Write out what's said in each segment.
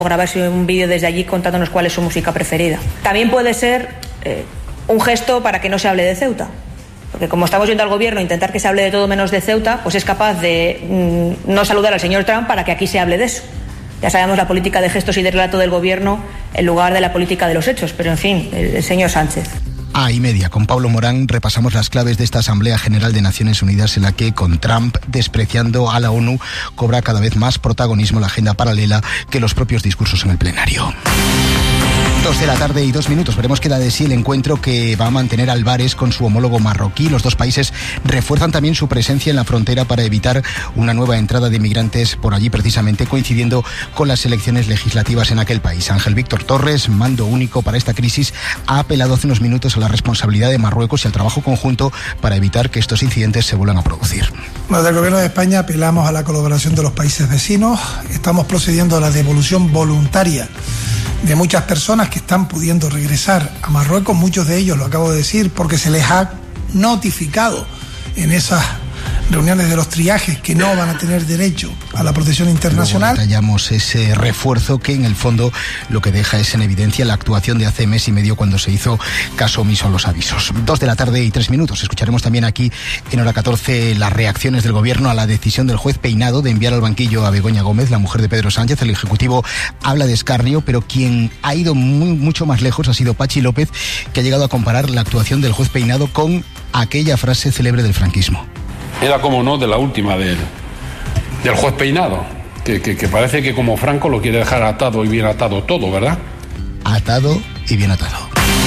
grabarse un vídeo desde allí contándonos cuál es su música preferida. También puede ser un gesto para que no se hable de Ceuta, porque como estamos viendo al gobierno intentar que se hable de todo menos de Ceuta, pues es capaz de no saludar al señor Trump para que aquí se hable de eso. Ya sabemos la política de gestos y de relato del gobierno en lugar de la política de los hechos, pero en fin, el señor Sánchez. A&media, con Pablo Morán repasamos las claves de esta Asamblea General de Naciones Unidas en la que, con Trump despreciando a la ONU, cobra cada vez más protagonismo la agenda paralela que los propios discursos en el plenario. 2:02 p.m. Veremos qué da de sí el encuentro que va a mantener Álvarez con su homólogo marroquí. Los dos países refuerzan también su presencia en la frontera para evitar una nueva entrada de migrantes por allí, precisamente coincidiendo con las elecciones legislativas en aquel país. Ángel Víctor Torres, mando único para esta crisis, ha apelado hace unos minutos a la responsabilidad de Marruecos y al trabajo conjunto para evitar que estos incidentes se vuelvan a producir. Desde el Gobierno de España apelamos a la colaboración de los países vecinos. Estamos procediendo a la devolución voluntaria de muchas personas que están pudiendo regresar a Marruecos, muchos de ellos, lo acabo de decir, porque se les ha notificado en esas reuniones de los triajes que no van a tener derecho a la protección internacional. Luego detallamos ese refuerzo que en el fondo lo que deja es en evidencia la actuación de hace mes y medio cuando se hizo caso omiso a los avisos. 2:03 p.m. Escucharemos también aquí en hora 14 las reacciones del gobierno a la decisión del juez Peinado de enviar al banquillo a Begoña Gómez, la mujer de Pedro Sánchez. El Ejecutivo habla de escarnio, pero quien ha ido mucho más lejos ha sido Pachi López, que ha llegado a comparar la actuación del juez Peinado con aquella frase célebre del franquismo. Era, como no, de la última del juez Peinado, que parece que como Franco lo quiere dejar atado y bien atado todo, ¿verdad? Atado y bien atado.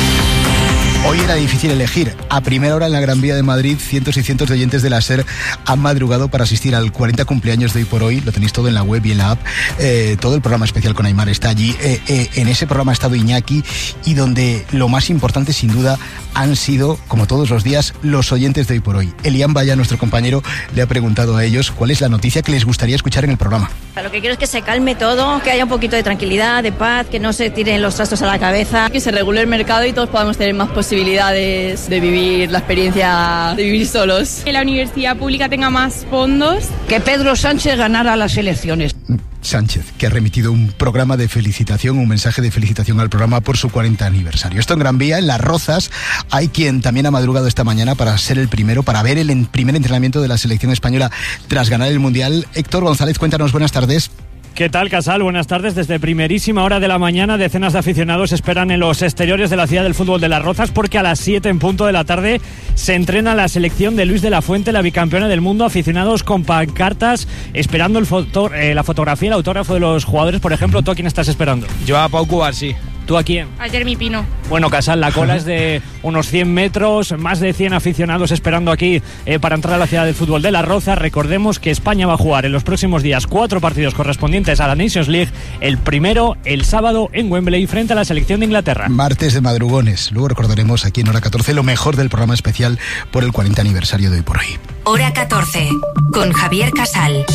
Hoy era difícil elegir. A primera hora en la Gran Vía de Madrid, cientos y cientos de oyentes de la SER han madrugado para asistir al 40 cumpleaños de Hoy por Hoy. Lo tenéis todo en la web y en la app. Todo el programa especial con Aimar está allí. En ese programa ha estado Iñaki, y donde lo más importante, sin duda, han sido, como todos los días, los oyentes de Hoy por Hoy. Elian Vaya, nuestro compañero, le ha preguntado a ellos cuál es la noticia que les gustaría escuchar en el programa. Lo que quiero es que se calme todo, que haya un poquito de tranquilidad, de paz, que no se tiren los trastos a la cabeza. Que se regule el mercado y todos podamos tener más posibilidades de vivir la experiencia de vivir solos. Que la universidad pública tenga más fondos. Que Pedro Sánchez ganara las elecciones. Sánchez, que ha remitido un programa de felicitación, un mensaje de felicitación al programa por su 40 aniversario. Esto en Gran Vía, en Las Rozas, hay quien también ha madrugado esta mañana para ser el primero, para ver el primer entrenamiento de la selección española tras ganar el Mundial. Héctor González, cuéntanos, buenas tardes. ¿Qué tal, Casal? Buenas tardes. Desde primerísima hora de la mañana, decenas de aficionados esperan en los exteriores de la ciudad del fútbol de Las Rozas, porque a las 7 en punto de la tarde se entrena la selección de Luis de la Fuente, la bicampeona del mundo. Aficionados con pancartas esperando la fotografía, el autógrafo de los jugadores. Por ejemplo, ¿tú a quién estás esperando? Yo a Pau Cubarsí. ¿Tú a quién? A Jeremy Pino. Bueno, Casal, la cola es de unos 100 metros, más de 100 aficionados esperando aquí para entrar a la ciudad del fútbol de Las Rozas. Recordemos que España va a jugar en los próximos días 4 partidos correspondientes a la Nations League. El primero, el sábado, en Wembley, frente a la selección de Inglaterra. Martes de madrugones. Luego recordaremos aquí en hora 14 lo mejor del programa especial por el 40 aniversario de Hoy por Hoy. Hora 14, con Javier Casal.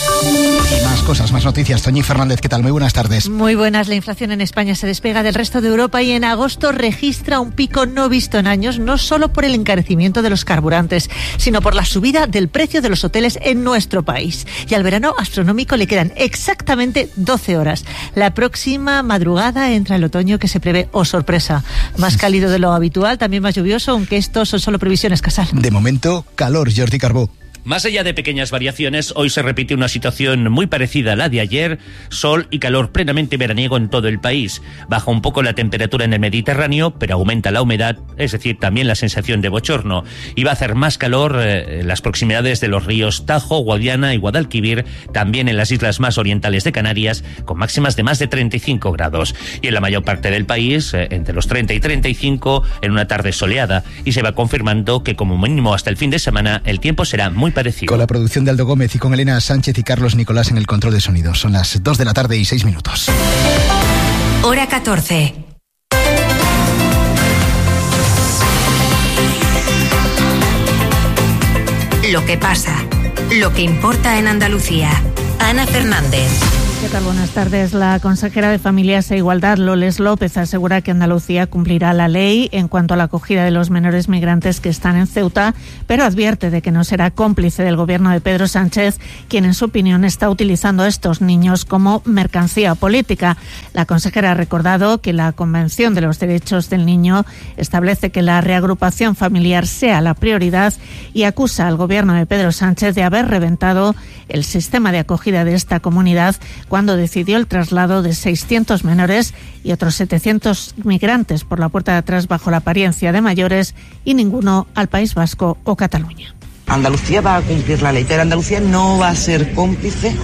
Y más cosas, más noticias. Toñi Fernández, ¿qué tal? Muy buenas tardes. Muy buenas. La inflación en España se despega del resto de Europa y en agosto registra un pico no visto en años, no solo por el encarecimiento de los carburantes, sino por la subida del precio de los hoteles en nuestro país. Y al verano astronómico le quedan exactamente 12 horas. La próxima madrugada entra el otoño que se prevé, oh sorpresa, más cálido de lo habitual, también más lluvioso, aunque estos son solo previsiones, Casal. De momento, calor, Jordi Carbó. Más allá de pequeñas variaciones, hoy se repite una situación muy parecida a la de ayer, sol y calor plenamente veraniego en todo el país. Baja un poco la temperatura en el Mediterráneo, pero aumenta la humedad, es decir, también la sensación de bochorno. Y va a hacer más calor en las proximidades de los ríos Tajo, Guadiana y Guadalquivir, también en las islas más orientales de Canarias, con máximas de más de 35 grados. Y en la mayor parte del país, entre los 30 y 35, en una tarde soleada. Y se va confirmando que como mínimo hasta el fin de semana el tiempo será muy parecido. Con la producción de Aldo Gómez y con Elena Sánchez y Carlos Nicolás en el control de sonido. Son las 2 de la tarde y 6 minutos. Hora 14. Lo que pasa, lo que importa en Andalucía. Ana Fernández. tal? Buenas tardes. La consejera de Familias e Igualdad, Loles López, asegura que Andalucía cumplirá la ley en cuanto a la acogida de los menores migrantes que están en Ceuta, pero advierte de que no será cómplice del gobierno de Pedro Sánchez, quien en su opinión está utilizando a estos niños como mercancía política. La consejera ha recordado que la Convención de los Derechos del Niño establece que la reagrupación familiar sea la prioridad y acusa al gobierno de Pedro Sánchez de haber reventado el sistema de acogida de esta comunidad cuando decidió el traslado de 600 menores y otros 700 migrantes por la puerta de atrás bajo la apariencia de mayores y ninguno al País Vasco o Cataluña. Andalucía va a cumplir la ley, pero Andalucía no va a ser cómplice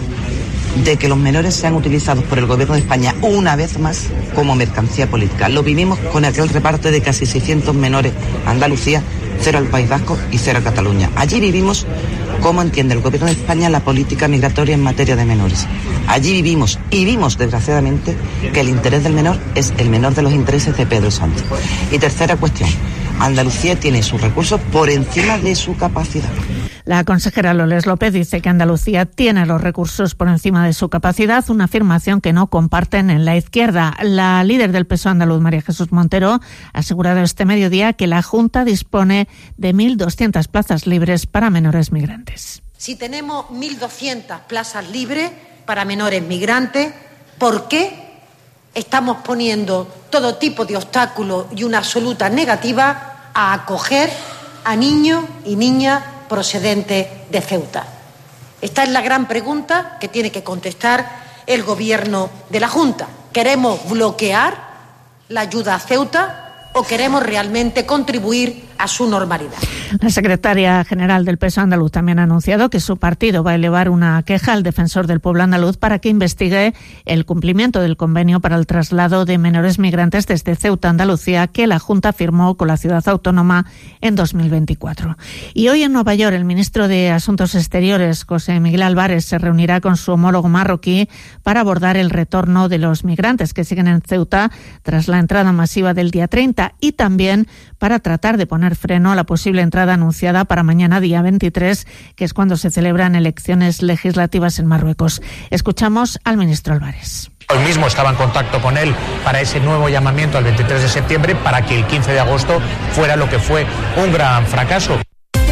de que los menores sean utilizados por el gobierno de España una vez más como mercancía política. Lo vivimos con aquel reparto de casi 600 menores a Andalucía, 0 al País Vasco y 0 a Cataluña. Allí vivimos cómo entiende el gobierno de España la política migratoria en materia de menores. Allí vivimos y vimos, desgraciadamente, que el interés del menor es el menor de los intereses de Pedro Sánchez. Y tercera cuestión, Andalucía tiene sus recursos por encima de su capacidad. La consejera Loles López dice que Andalucía tiene los recursos por encima de su capacidad, una afirmación que no comparten en la izquierda. La líder del PSOE andaluz, María Jesús Montero, ha asegurado este mediodía que la Junta dispone de 1.200 plazas libres para menores migrantes. Si tenemos 1.200 plazas libres para menores migrantes, ¿por qué estamos poniendo todo tipo de obstáculos y una absoluta negativa a acoger a niños y niñas procedentes de Ceuta? Esta es la gran pregunta que tiene que contestar el Gobierno de la Junta. ¿Queremos bloquear la ayuda a Ceuta o queremos realmente contribuir a su normalidad? La secretaria general del PSOE andaluz también ha anunciado que su partido va a elevar una queja al defensor del pueblo andaluz para que investigue el cumplimiento del convenio para el traslado de menores migrantes desde Ceuta a Andalucía que la Junta firmó con la ciudad autónoma en 2024. Y hoy en Nueva York el ministro de Asuntos Exteriores, José Miguel Álvarez, se reunirá con su homólogo marroquí para abordar el retorno de los migrantes que siguen en Ceuta tras la entrada masiva del día 30 y también para tratar de poner freno a la posible entrada anunciada para mañana día 23, que es cuando se celebran elecciones legislativas en Marruecos. Escuchamos al ministro Álvarez. Hoy mismo estaba en contacto con él para ese nuevo llamamiento al 23 de septiembre para que el 15 de agosto fuera lo que fue un gran fracaso.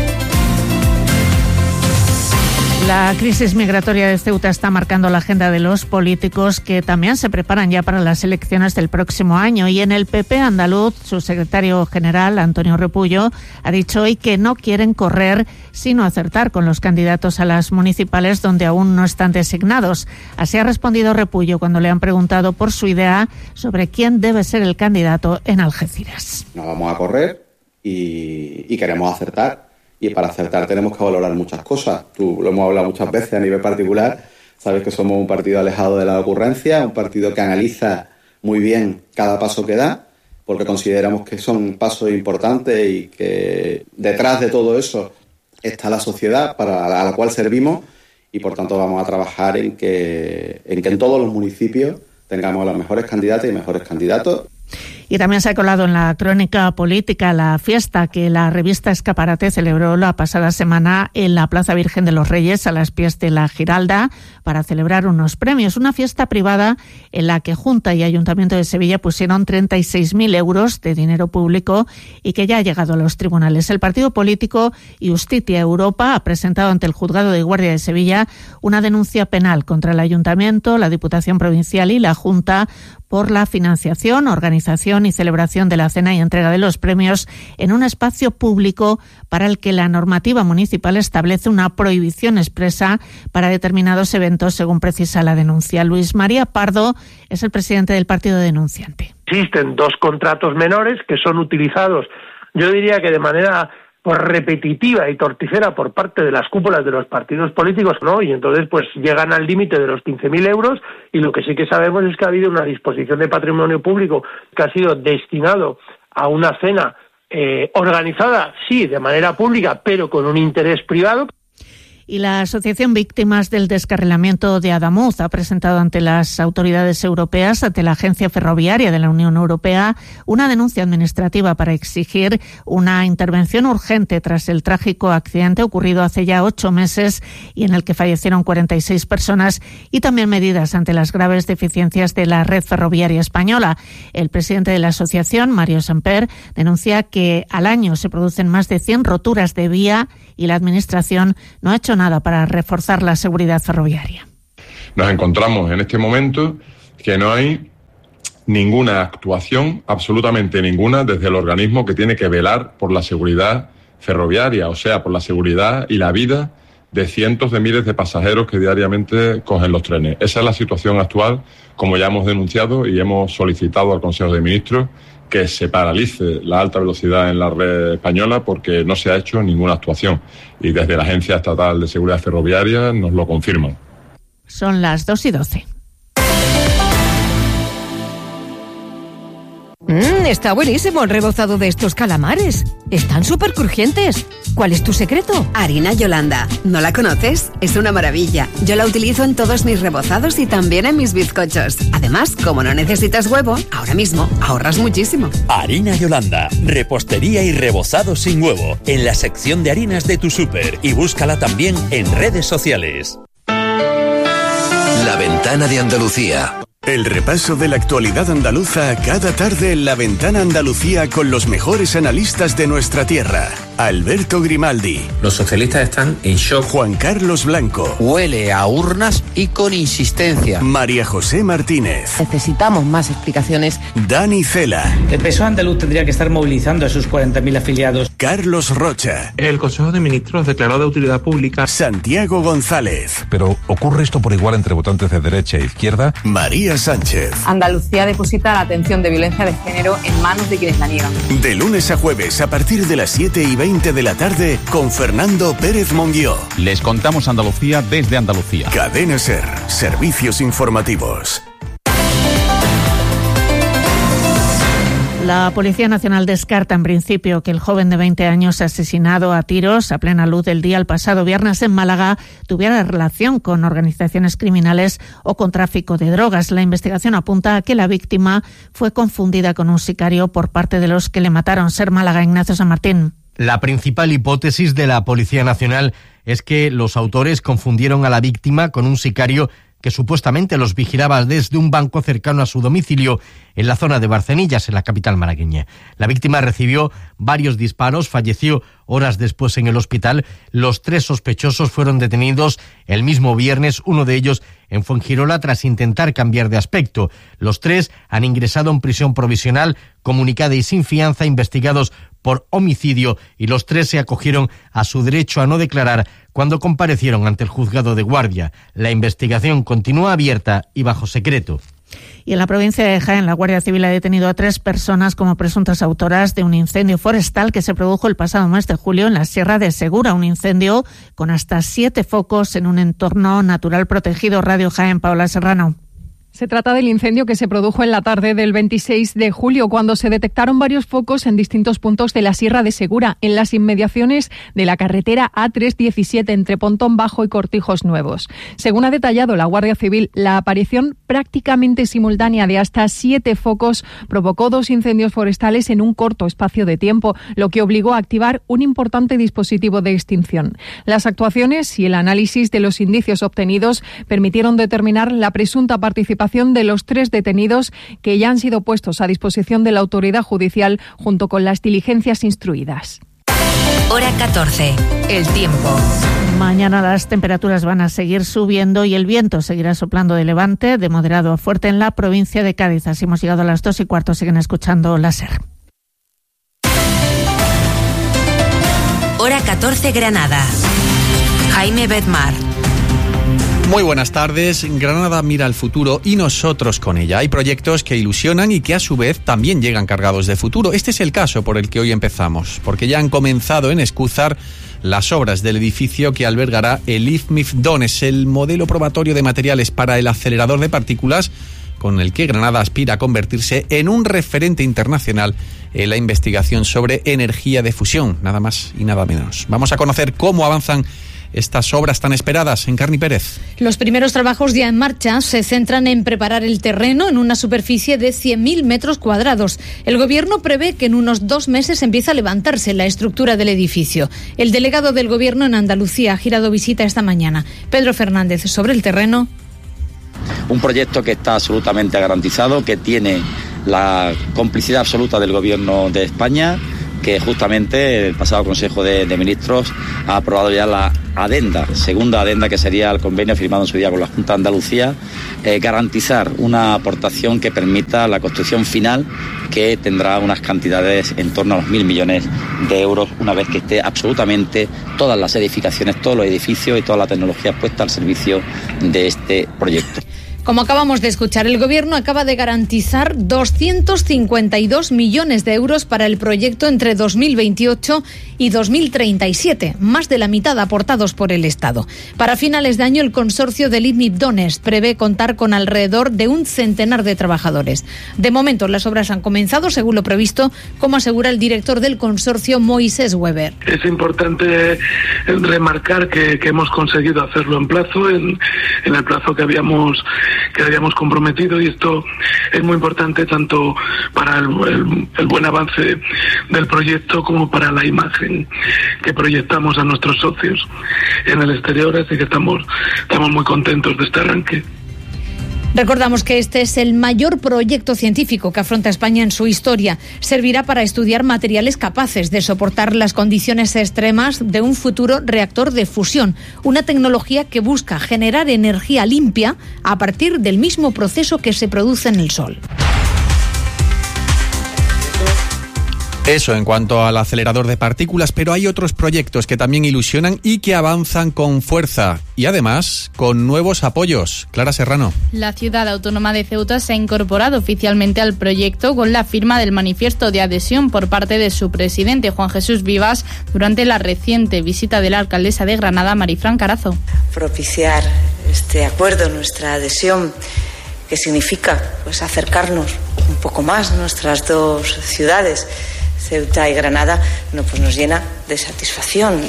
La crisis migratoria de Ceuta está marcando la agenda de los políticos que también se preparan ya para las elecciones del próximo año. Y en el PP andaluz, su secretario general, Antonio Repullo, ha dicho hoy que no quieren correr sino acertar con los candidatos a las municipales donde aún no están designados. Así ha respondido Repullo cuando le han preguntado por su idea sobre quién debe ser el candidato en Algeciras. No vamos a correr y queremos acertar. Y para acertar tenemos que valorar muchas cosas. Tú lo hemos hablado muchas veces a nivel particular. Sabes que somos un partido alejado de la ocurrencia, un partido que analiza muy bien cada paso que da, porque consideramos que son pasos importantes y que detrás de todo eso está la sociedad a la cual servimos y por tanto vamos a trabajar en que en todos los municipios tengamos las mejores candidatas y mejores candidatos. Y también se ha colado en la crónica política la fiesta que la revista Escaparate celebró la pasada semana en la Plaza Virgen de los Reyes a las pies de la Giralda para celebrar unos premios. Una fiesta privada en la que Junta y Ayuntamiento de Sevilla pusieron 36.000 euros de dinero público y que ya ha llegado a los tribunales. El partido político Justitia Europa ha presentado ante el Juzgado de Guardia de Sevilla una denuncia penal contra el Ayuntamiento, la Diputación Provincial y la Junta por la financiación, organización y celebración de la cena y entrega de los premios en un espacio público para el que la normativa municipal establece una prohibición expresa para determinados eventos, según precisa la denuncia. Luis María Pardo es el presidente del partido denunciante. Existen 2 contratos menores que son utilizados, yo diría que de manera repetitiva y torticera por parte de las cúpulas de los partidos políticos, ¿no? Y entonces pues llegan al límite de los 15.000 euros y lo que sí que sabemos es que ha habido una disposición de patrimonio público que ha sido destinado a una cena organizada, sí, de manera pública, pero con un interés privado. Y la Asociación Víctimas del Descarrilamiento de Adamuz ha presentado ante las autoridades europeas, ante la Agencia Ferroviaria de la Unión Europea, una denuncia administrativa para exigir una intervención urgente tras el trágico accidente ocurrido hace ya 8 meses y en el que fallecieron 46 personas, y también medidas ante las graves deficiencias de la red ferroviaria española. El presidente de la asociación, Mario Samper, denuncia que al año se producen más de 100 roturas de vía y la Administración no ha hecho nada para reforzar la seguridad ferroviaria. Nos encontramos en este momento que no hay ninguna actuación, absolutamente ninguna, desde el organismo que tiene que velar por la seguridad ferroviaria, o sea, por la seguridad y la vida de cientos de miles de pasajeros que diariamente cogen los trenes. Esa es la situación actual, como ya hemos denunciado y hemos solicitado al Consejo de Ministros que se paralice la alta velocidad en la red española porque no se ha hecho ninguna actuación. Y desde la Agencia Estatal de Seguridad Ferroviaria nos lo confirman. Son las 2:12. Está buenísimo el rebozado de estos calamares. Están súper crujientes. ¿Cuál es tu secreto? Harina Yolanda. ¿No la conoces? Es una maravilla. Yo la utilizo en todos mis rebozados y también en mis bizcochos. Además, como no necesitas huevo, ahora mismo ahorras muchísimo. Harina Yolanda. Repostería y rebozado sin huevo. En la sección de harinas de tu súper. Y búscala también en redes sociales. La Ventana de Andalucía. El repaso de la actualidad andaluza cada tarde en La Ventana Andalucía con los mejores analistas de nuestra tierra. Alberto Grimaldi. Los socialistas están en shock. Juan Carlos Blanco. Huele a urnas y con insistencia. María José Martínez. Necesitamos más explicaciones. Dani Cela. El PSOE andaluz tendría que estar movilizando a sus 40.000 afiliados. Carlos Rocha. El Consejo de Ministros declaró de utilidad pública. Santiago González. Pero ¿ocurre esto por igual entre votantes de derecha e izquierda? María Sánchez. Andalucía deposita la atención de violencia de género en manos de quienes la niegan. De lunes a jueves a partir de las 7:20 de la tarde con Fernando Pérez Monguió. Les contamos Andalucía desde Andalucía. Cadena SER. Servicios informativos. La Policía Nacional descarta en principio que el joven de 20 años asesinado a tiros a plena luz del día el pasado viernes en Málaga tuviera relación con organizaciones criminales o con tráfico de drogas. La investigación apunta a que la víctima fue confundida con un sicario por parte de los que le mataron. SER Málaga, Ignacio San Martín. La principal hipótesis de la Policía Nacional es que los autores confundieron a la víctima con un sicario que supuestamente los vigilaba desde un banco cercano a su domicilio en la zona de Barcenillas, en la capital malagueña. La víctima recibió varios disparos, falleció horas después en el hospital. Los 3 sospechosos fueron detenidos el mismo viernes, uno de ellos en Fuengirola, tras intentar cambiar de aspecto. Los 3 han ingresado en prisión provisional, comunicada y sin fianza, investigados por homicidio, y los 3 se acogieron a su derecho a no declarar cuando comparecieron ante el juzgado de Guardia. La investigación continúa abierta y bajo secreto. Y en la provincia de Jaén, la Guardia Civil ha detenido a 3 personas como presuntas autoras de un incendio forestal que se produjo el pasado mes de julio en la Sierra de Segura, un incendio con hasta 7 focos en un entorno natural protegido. Radio Jaén, Paola Serrano. Se trata del incendio que se produjo en la tarde del 26 de julio, cuando se detectaron varios focos en distintos puntos de la Sierra de Segura, en las inmediaciones de la carretera A317 entre Pontón Bajo y Cortijos Nuevos. Según ha detallado la Guardia Civil, la aparición prácticamente simultánea de hasta 7 focos provocó 2 incendios forestales en un corto espacio de tiempo, lo que obligó a activar un importante dispositivo de extinción. Las actuaciones y el análisis de los indicios obtenidos permitieron determinar la presunta participación de los 3 detenidos, que ya han sido puestos a disposición de la autoridad judicial junto con las diligencias instruidas. Hora 14. El tiempo. Mañana las temperaturas van a seguir subiendo y el viento seguirá soplando de levante, de moderado a fuerte en la provincia de Cádiz. Así hemos llegado a las 2:15. Siguen escuchando la SER. Hora 14, Granada. Jaime Bedmar. Muy buenas tardes. Granada mira al futuro y nosotros con ella. Hay proyectos que ilusionan y que a su vez también llegan cargados de futuro. Este es el caso por el que hoy empezamos, porque ya han comenzado en Escúzar las obras del edificio que albergará el IFMIF-2. Es el modelo probatorio de materiales para el acelerador de partículas con el que Granada aspira a convertirse en un referente internacional en la investigación sobre energía de fusión, nada más y nada menos. Vamos a conocer cómo avanzan estas obras tan esperadas. Encarni Pérez. Los primeros trabajos ya en marcha se centran en preparar el terreno en una superficie de 100.000 metros cuadrados. El Gobierno prevé que en unos 2 meses empiece a levantarse la estructura del edificio. El delegado del Gobierno en Andalucía ha girado visita esta mañana. Pedro Fernández, sobre el terreno. Un proyecto que está absolutamente garantizado, que tiene la complicidad absoluta del Gobierno de España, que justamente el pasado Consejo de Ministros ha aprobado ya la segunda adenda, que sería el convenio firmado en su día con la Junta de Andalucía, garantizar una aportación que permita la construcción final, que tendrá unas cantidades en torno a los 1.000 millones de euros, una vez que esté absolutamente todas las edificaciones, todos los edificios y toda la tecnología puesta al servicio de este proyecto. Como acabamos de escuchar, el Gobierno acaba de garantizar 252 millones de euros para el proyecto entre 2028 y 2037, más de la mitad aportados por el Estado. Para finales de año, el consorcio del ITNIP Donest prevé contar con alrededor de un centenar de trabajadores. De momento, las obras han comenzado según lo previsto, como asegura el director del consorcio, Moisés Weber. Es importante remarcar que hemos conseguido hacerlo en plazo, en el plazo que habíamos comprometido, y esto es muy importante tanto para el buen avance del proyecto como para la imagen que proyectamos a nuestros socios en el exterior, así que estamos muy contentos de este arranque. Recordamos que este es el mayor proyecto científico que afronta España en su historia. Servirá para estudiar materiales capaces de soportar las condiciones extremas de un futuro reactor de fusión, una tecnología que busca generar energía limpia a partir del mismo proceso que se produce en el Sol. Eso en cuanto al acelerador de partículas, pero hay otros proyectos que también ilusionan y que avanzan con fuerza y además con nuevos apoyos. Clara Serrano. La ciudad autónoma de Ceuta se ha incorporado oficialmente al proyecto con la firma del manifiesto de adhesión por parte de su presidente, Juan Jesús Vivas, durante la reciente visita de la alcaldesa de Granada, Marifran Carazo. Propiciar este acuerdo, nuestra adhesión, que significa acercarnos un poco más a nuestras dos ciudades, Ceuta y Granada, nos llena de satisfacción.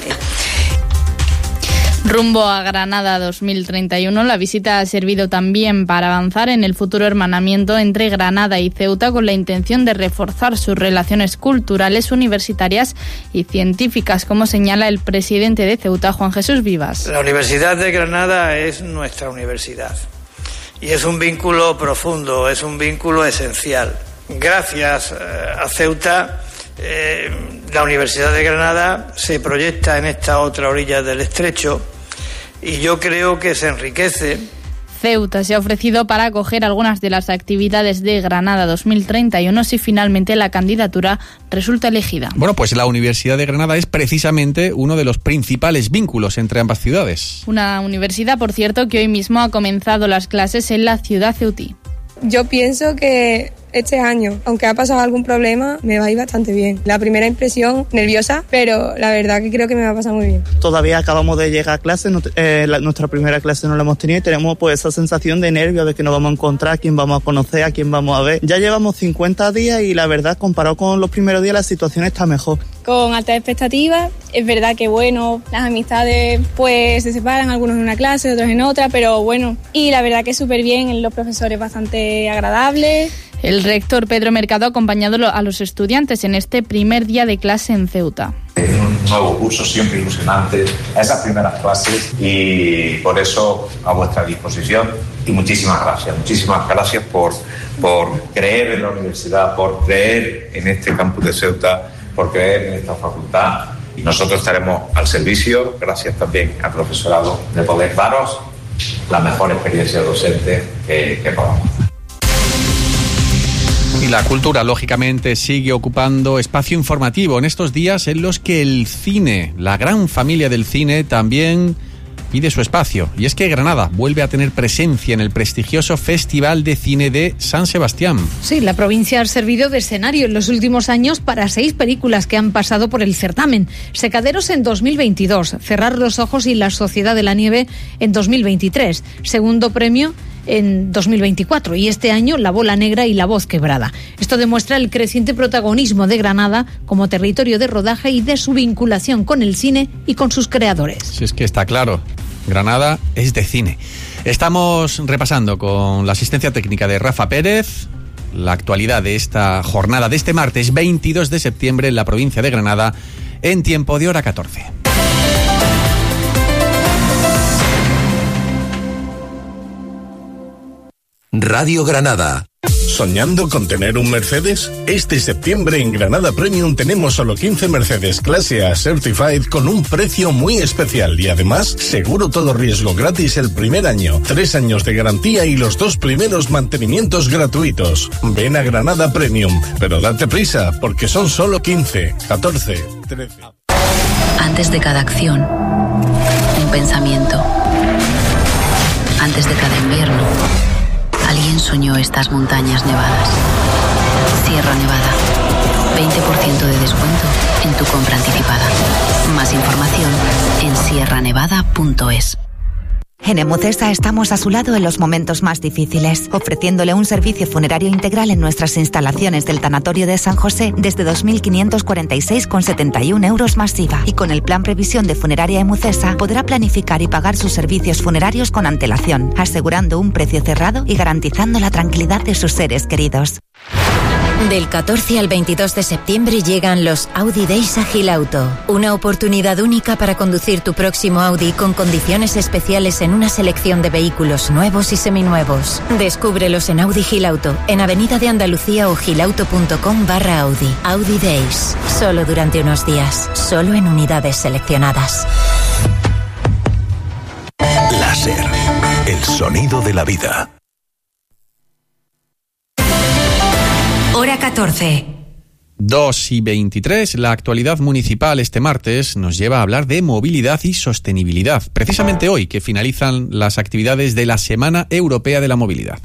Rumbo a Granada 2031, la visita ha servido también para avanzar en el futuro hermanamiento entre Granada y Ceuta, con la intención de reforzar sus relaciones culturales, universitarias y científicas, como señala el presidente de Ceuta, Juan Jesús Vivas. La Universidad de Granada es nuestra universidad y es un vínculo profundo, es un vínculo esencial. Gracias a Ceuta, la Universidad de Granada se proyecta en esta otra orilla del estrecho y yo creo que se enriquece. Ceuta se ha ofrecido para acoger algunas de las actividades de Granada 2031 si finalmente la candidatura resulta elegida. Bueno, pues la Universidad de Granada es precisamente uno de los principales vínculos entre ambas ciudades. Una universidad, por cierto, que hoy mismo ha comenzado las clases en la ciudad ceutí. Yo pienso que este año, aunque ha pasado algún problema, me va a ir bastante bien. La primera impresión, nerviosa, pero la verdad que creo que me va a pasar muy bien. Todavía acabamos de llegar a clase, nuestra primera clase no la hemos tenido y tenemos esa sensación de nervios de que nos vamos a encontrar, a quién vamos a conocer, a quién vamos a ver. Ya llevamos 50 días y la verdad, comparado con los primeros días, la situación está mejor. Con altas expectativas, es verdad que las amistades se separan, algunos en una clase, otros en otra, pero bueno, y la verdad que súper bien, los profesores bastante agradables. El rector Pedro Mercado ha acompañado a los estudiantes en este primer día de clase en Ceuta. Un nuevo curso siempre ilusionante a esas primeras clases y por eso a vuestra disposición y muchísimas gracias por creer en la universidad, por creer en este campus de Ceuta, por creer en esta facultad y nosotros estaremos al servicio, gracias también al profesorado, de poder daros la mejor experiencia docente que podamos. Y la cultura, lógicamente, sigue ocupando espacio informativo en estos días en los que el cine, la gran familia del cine, también pide su espacio. Y es que Granada vuelve a tener presencia en el prestigioso Festival de Cine de San Sebastián. Sí, la provincia ha servido de escenario en los últimos años para 6 películas que han pasado por el certamen. Secaderos en 2022, Cerrar los ojos y La Sociedad de la Nieve en 2023. Segundo premio en 2024 y este año La bola negra y La voz quebrada. Esto demuestra el creciente protagonismo de Granada como territorio de rodaje y de su vinculación con el cine y con sus creadores. Si es que está claro, Granada es de cine. Estamos repasando con la asistencia técnica de Rafa Pérez la actualidad de esta jornada de este martes 22 de septiembre en la provincia de Granada en tiempo de hora 14. Radio Granada. ¿Soñando con tener un Mercedes? Este septiembre en Granada Premium tenemos solo 15 Mercedes clase A Certified con un precio muy especial y además seguro todo riesgo gratis el primer año, 3 años de garantía y los 2 primeros mantenimientos gratuitos. Ven a Granada Premium, pero date prisa porque son solo 15, 14, 13. Antes de cada acción, un pensamiento. Antes de cada invierno, alguien soñó estas montañas nevadas. Sierra Nevada. 20% de descuento en tu compra anticipada. Más información en sierranevada.es. En Emucesa estamos a su lado en los momentos más difíciles, ofreciéndole un servicio funerario integral en nuestras instalaciones del Tanatorio de San José desde 2.546,71 euros más IVA. Y con el plan Previsión de Funeraria Emucesa podrá planificar y pagar sus servicios funerarios con antelación, asegurando un precio cerrado y garantizando la tranquilidad de sus seres queridos. Del 14 al 22 de septiembre llegan los Audi Days a Gilauto. Una oportunidad única para conducir tu próximo Audi con condiciones especiales en una selección de vehículos nuevos y seminuevos. Descúbrelos en Audi Gilauto, en Avenida de Andalucía o gilauto.com/Audi. Audi Days. Solo durante unos días. Solo en unidades seleccionadas. Láser. El sonido de la vida. Hora 14. 2:23, la actualidad municipal este martes nos lleva a hablar de movilidad y sostenibilidad, precisamente hoy que finalizan las actividades de la Semana Europea de la Movilidad.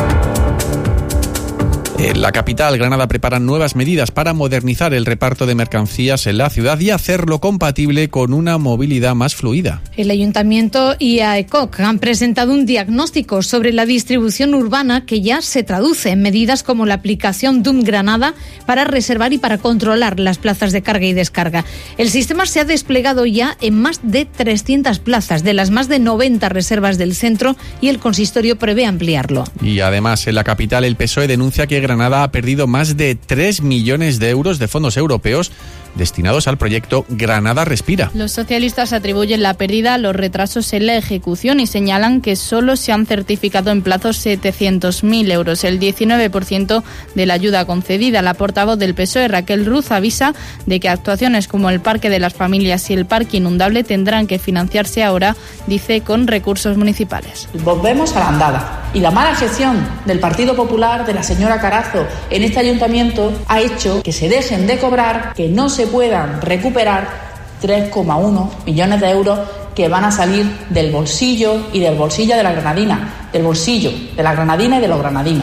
En la capital, Granada, preparan nuevas medidas para modernizar el reparto de mercancías en la ciudad y hacerlo compatible con una movilidad más fluida. El Ayuntamiento y AECOC han presentado un diagnóstico sobre la distribución urbana que ya se traduce en medidas como la aplicación DUM Granada para reservar y para controlar las plazas de carga y descarga. El sistema se ha desplegado ya en más de 300 plazas, de las más de 90 reservas del centro, y el consistorio prevé ampliarlo. Y además, en la capital, el PSOE denuncia que Granada ha perdido más de 3 millones de euros de fondos europeos destinados al proyecto Granada Respira. Los socialistas atribuyen la pérdida a los retrasos en la ejecución y señalan que solo se han certificado en plazos 700.000 euros, el 19% de la ayuda concedida. La portavoz del PSOE, Raquel Ruz, avisa de que actuaciones como el Parque de las Familias y el Parque Inundable tendrán que financiarse ahora, dice, con recursos municipales. Volvemos a la andada. Y la mala gestión del Partido Popular, de la señora Carazo, en este ayuntamiento ha hecho que se dejen de cobrar, que no se puedan recuperar 3,1 millones de euros que van a salir del bolsillo y del bolsillo de la granadina, del bolsillo de la granadina y de los granadinos.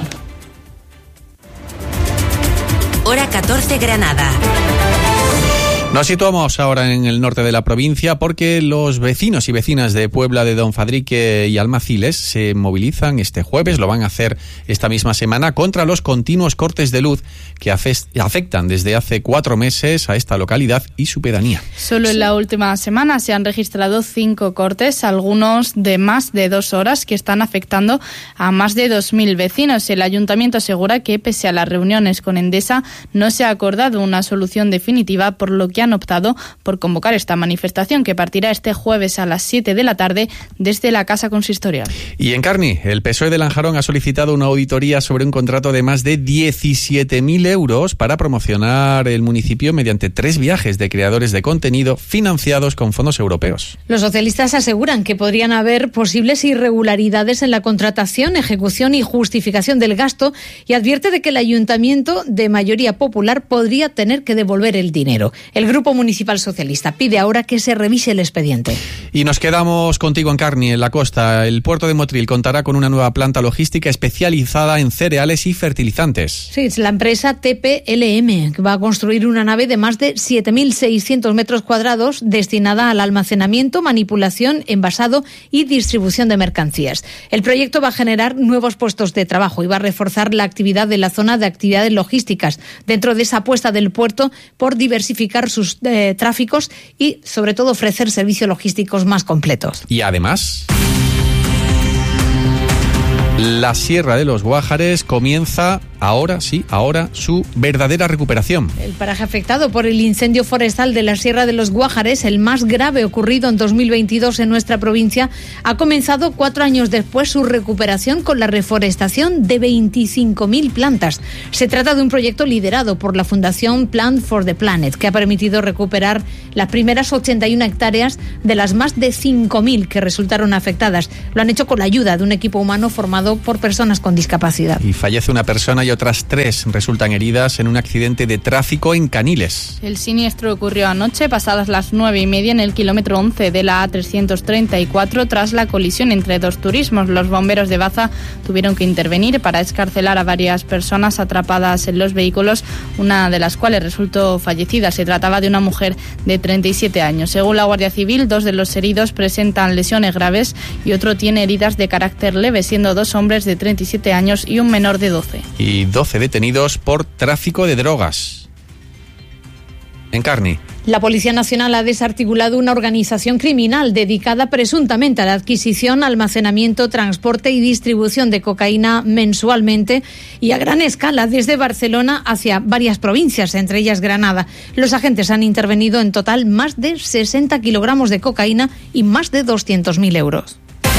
Hora 14 Granada. Nos situamos ahora en el norte de la provincia porque los vecinos y vecinas de Puebla de Don Fadrique y Almaciles se movilizan este jueves, lo van a hacer esta misma semana, contra los continuos cortes de luz que afectan desde hace 4 meses a esta localidad y su pedanía. Solo en la última semana se han registrado 5 cortes, algunos de más de 2 horas, que están afectando a más de 2.000 vecinos. El ayuntamiento asegura que, pese a las reuniones con Endesa, no se ha acordado una solución definitiva, por lo que han optado por convocar esta manifestación, que partirá este jueves a las 7 de la tarde desde la Casa Consistorial. Y en Carni, el PSOE de Lanjarón ha solicitado una auditoría sobre un contrato de más de 17.000 euros para promocionar el municipio mediante 3 viajes de creadores de contenido financiados con fondos europeos. Los socialistas aseguran que podrían haber posibles irregularidades en la contratación, ejecución y justificación del gasto, y advierte de que el ayuntamiento de mayoría popular podría tener que devolver el dinero. El Grupo Municipal Socialista pide ahora que se revise el expediente. Y nos quedamos contigo, Encarni, en la costa. El puerto de Motril contará con una nueva planta logística especializada en cereales y fertilizantes. Sí, es la empresa TPLM, que va a construir una nave de más de 7.600 metros cuadrados destinada al almacenamiento, manipulación, envasado y distribución de mercancías. El proyecto va a generar nuevos puestos de trabajo y va a reforzar la actividad de la zona de actividades logísticas dentro de esa apuesta del puerto por diversificar sus tráficos y, sobre todo, ofrecer servicios logísticos más completos. Y además, la Sierra de los Guájares comienza ahora su verdadera recuperación. El paraje afectado por el incendio forestal de la Sierra de los Guájares, el más grave ocurrido en 2022 en nuestra provincia, ha comenzado 4 años después su recuperación con la reforestación de 25.000 plantas. Se trata de un proyecto liderado por la Fundación Plant for the Planet, que ha permitido recuperar las primeras 81 hectáreas de las más de 5.000 que resultaron afectadas. Lo han hecho con la ayuda de un equipo humano formado por personas con discapacidad. Y fallece una persona y otras 3 resultan heridas en un accidente de tráfico en Caniles. El siniestro ocurrió anoche, pasadas las 9:30, en el kilómetro 11 de la A334, tras la colisión entre 2 turismos. Los bomberos de Baza tuvieron que intervenir para excarcelar a varias personas atrapadas en los vehículos, una de las cuales resultó fallecida. Se trataba de una mujer de 37 años. Según la Guardia Civil, 2 de los heridos presentan lesiones graves y otro tiene heridas de carácter leve, siendo 2 hombres de 37 años y un menor de 12. Y 12 detenidos por tráfico de drogas. Encarni. La Policía Nacional ha desarticulado una organización criminal dedicada presuntamente a la adquisición, almacenamiento, transporte y distribución de cocaína mensualmente y a gran escala desde Barcelona hacia varias provincias, entre ellas Granada. Los agentes han intervenido en total más de 60 kilogramos de cocaína y más de 200.000 euros.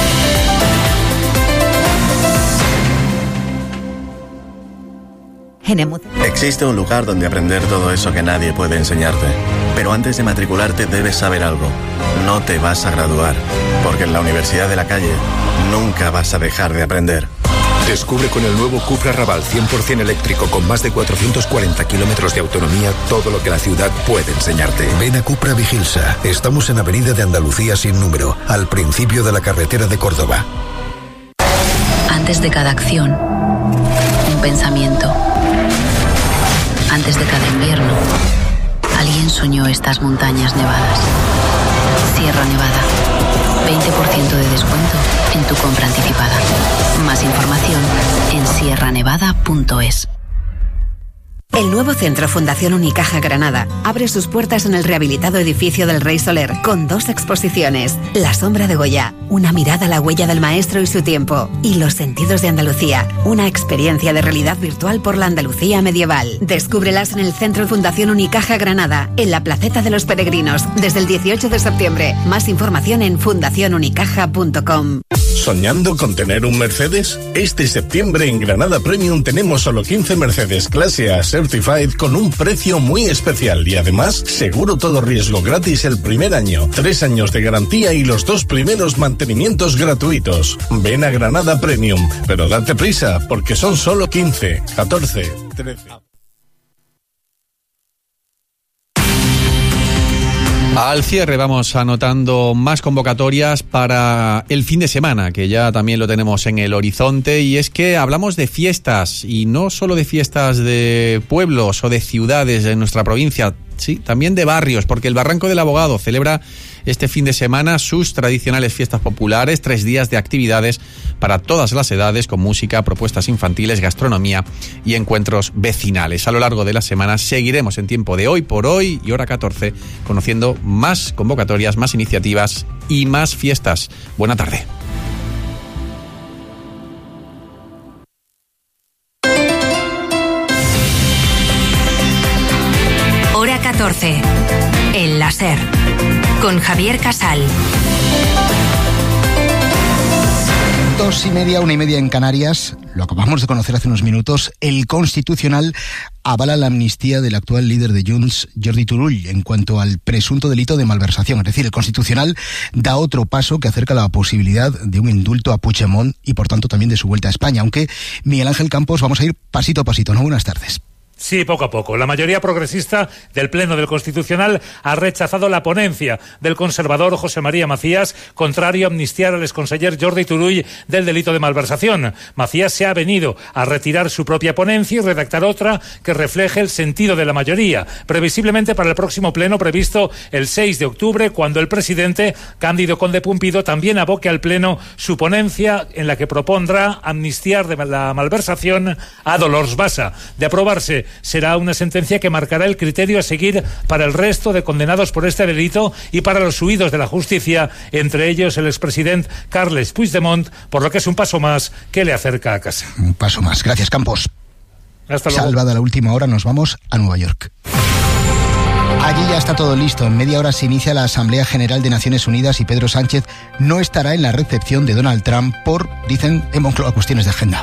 Existe un lugar donde aprender todo eso que nadie puede enseñarte. Pero antes de matricularte debes saber algo. No te vas a graduar, porque en la Universidad de la Calle nunca vas a dejar de aprender. Descubre con el nuevo Cupra Raval 100% eléctrico con más de 440 kilómetros de autonomía todo lo que la ciudad puede enseñarte. Ven a Cupra Vigilsa. Estamos en Avenida de Andalucía sin número, al principio de la carretera de Córdoba. Antes de cada acción, un pensamiento. Antes de cada invierno, alguien soñó estas montañas nevadas. Sierra Nevada. 20% de descuento en tu compra anticipada. Más información en sierranevada.es. El nuevo Centro Fundación Unicaja Granada abre sus puertas en el rehabilitado edificio del Rey Soler con 2 exposiciones: La sombra de Goya, una mirada a la huella del maestro y su tiempo, y Los sentidos de Andalucía, una experiencia de realidad virtual por la Andalucía medieval. Descúbrelas en el Centro Fundación Unicaja Granada, en la Placeta de los Peregrinos, desde el 18 de septiembre. Más información en fundacionunicaja.com. ¿Soñando con tener un Mercedes? Este septiembre en Granada Premium tenemos solo 15 Mercedes clase A Certified con un precio muy especial y además seguro todo riesgo gratis el primer año, 3 años de garantía y los 2 primeros mantenimientos gratuitos. Ven a Granada Premium, pero date prisa porque son solo 15, 14, 13... Al cierre vamos anotando más convocatorias para el fin de semana, que ya también lo tenemos en el horizonte, y es que hablamos de fiestas, y no solo de fiestas de pueblos o de ciudades de nuestra provincia, sí, también de barrios, porque el Barranco del Abogado celebra este fin de semana sus tradicionales fiestas populares, 3 días de actividades para todas las edades, con música, propuestas infantiles, gastronomía y encuentros vecinales. A lo largo de la semana seguiremos en tiempo de Hoy por Hoy y Hora 14 conociendo más convocatorias, más iniciativas y más fiestas. Buena tarde. Hora 14. El láser. Con Javier Casal. 2:30, 1:30 en Canarias. Lo acabamos de conocer hace unos minutos. El Constitucional avala la amnistía del actual líder de Junts, Jordi Turull, en cuanto al presunto delito de malversación. Es decir, el Constitucional da otro paso que acerca la posibilidad de un indulto a Puigdemont y, por tanto, también de su vuelta a España. Aunque, Miguel Ángel Campos, vamos a ir pasito a pasito, ¿no? Buenas tardes. Sí, poco a poco. La mayoría progresista del Pleno del Constitucional ha rechazado la ponencia del conservador José María Macías, contrario a amnistiar al exconseller Jordi Turull del delito de malversación. Macías se ha venido a retirar su propia ponencia y redactar otra que refleje el sentido de la mayoría, previsiblemente para el próximo pleno previsto el 6 de octubre, cuando el presidente Cándido Conde Pumpido también aboque al pleno su ponencia en la que propondrá amnistiar de la malversación a Dolors Bassa. De aprobarse, será una sentencia que marcará el criterio a seguir para el resto de condenados por este delito y para los huidos de la justicia, entre ellos el expresidente Carles Puigdemont, por lo que es un paso más que le acerca a casa. Un paso más. Gracias, Campos. Hasta luego. Salvada la última hora, nos vamos a Nueva York. Allí ya está todo listo. En media hora se inicia la Asamblea General de Naciones Unidas y Pedro Sánchez no estará en la recepción de Donald Trump por, dicen, en Moncloa, cuestiones de agenda.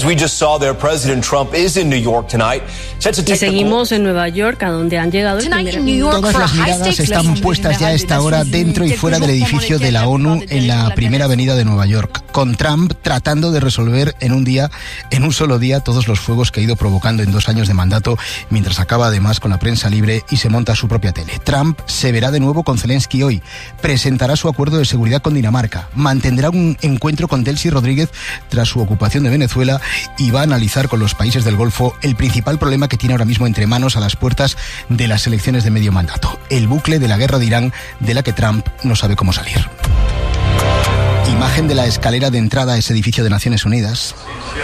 Y seguimos en Nueva York, a donde han llegado el primer... Todas las miradas están puestas ya a esta hora dentro y fuera del edificio de la ONU en la primera avenida de Nueva York, con Trump tratando de resolver en un solo día, todos los fuegos que ha ido provocando en 2 años de mandato, mientras acaba además con la prensa libre y se monta su propia tele. Trump se verá de nuevo con Zelensky hoy, presentará su acuerdo de seguridad con Dinamarca, mantendrá un encuentro con Delcy Rodríguez tras su ocupación de Venezuela y va a analizar con los países del Golfo el principal problema que tiene ahora mismo entre manos a las puertas de las elecciones de medio mandato, el bucle de la guerra de Irán, de la que Trump no sabe cómo salir. Imagen de la escalera de entrada a ese edificio de Naciones Unidas.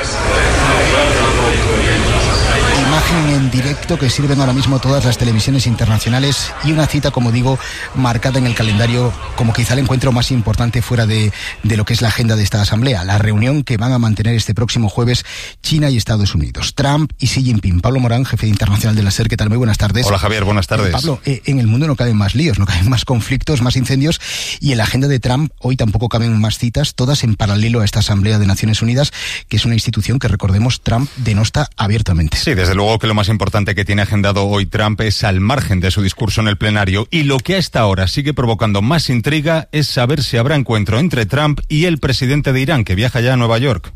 Imagen en directo que sirven ahora mismo todas las televisiones internacionales y una cita, como digo, marcada en el calendario como quizá el encuentro más importante fuera de lo que es la agenda de esta asamblea, la reunión que van a mantener este próximo jueves China y Estados Unidos, Trump y Xi Jinping. Pablo Morán, jefe internacional de la SER, ¿qué tal? Muy buenas tardes. Hola Javier, buenas tardes. Pablo, en el mundo no caben más líos, no caben más conflictos, más incendios, y en la agenda de Trump hoy tampoco caben más citas, todas en paralelo a esta asamblea de Naciones Unidas, que es una institución que, recordemos, Trump denosta abiertamente. Sí, desde luego que lo más importante que tiene agendado hoy Trump es al margen de su discurso en el plenario, y lo que a esta hora sigue provocando más intriga es saber si habrá encuentro entre Trump y el presidente de Irán, que viaja ya a Nueva York.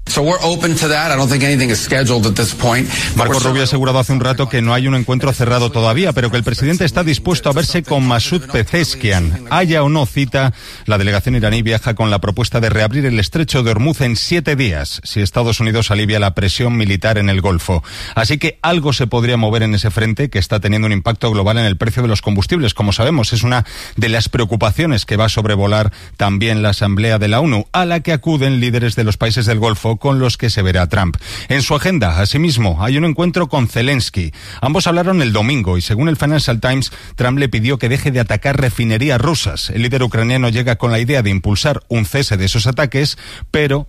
Marco Rubio ha asegurado hace un rato que no hay un encuentro cerrado todavía, pero que el presidente está dispuesto a verse con Masoud Pezeshkian. Haya o no cita, la delegación iraní viaja con la propuesta de reabrir el estrecho de Hormuz en 7 días, si Estados Unidos alivia la presión militar en el Golfo. Así que algo se podría mover en ese frente, que está teniendo un impacto global en el precio de los combustibles. Como sabemos, es una de las preocupaciones que va a sobrevolar también la Asamblea de la ONU, a la que acuden líderes de los países del Golfo con los que se verá Trump. En su agenda, asimismo, hay un encuentro con Zelensky. Ambos hablaron el domingo y, según el Financial Times, Trump le pidió que deje de atacar refinerías rusas. El líder ucraniano llega con la idea de impulsar un cese de esos ataques, pero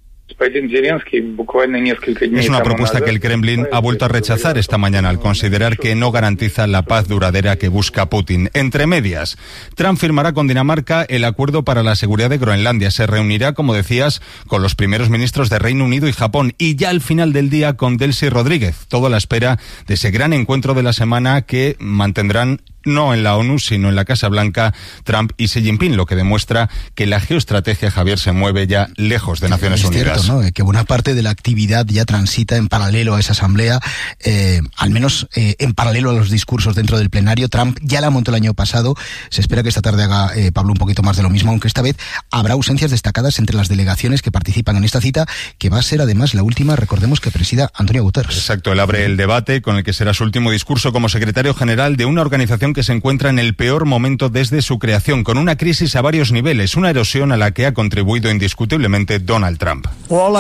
es una propuesta que el Kremlin ha vuelto a rechazar esta mañana al considerar que no garantiza la paz duradera que busca Putin. Entre medias, Trump firmará con Dinamarca el acuerdo para la seguridad de Groenlandia. Se reunirá, como decías, con los primeros ministros de Reino Unido y Japón, y ya al final del día con Delcy Rodríguez. Todo a la espera de ese gran encuentro de la semana que mantendrán no en la ONU, sino en la Casa Blanca, Trump y Xi Jinping, lo que demuestra que la geoestrategia, Javier, se mueve ya lejos de Naciones Unidas. Es cierto, ¿no? Que buena parte de la actividad ya transita en paralelo a esa asamblea, al menos en paralelo a los discursos dentro del plenario. Trump ya la montó el año pasado, se espera que esta tarde haga Pablo un poquito más de lo mismo, aunque esta vez habrá ausencias destacadas entre las delegaciones que participan en esta cita, que va a ser además la última, recordemos, que presida Antonio Guterres. Exacto, él abre el debate con el que será su último discurso como secretario general de una organización que se encuentra en el peor momento desde su creación, con una crisis a varios niveles, una erosión a la que ha contribuido indiscutiblemente Donald Trump. Todos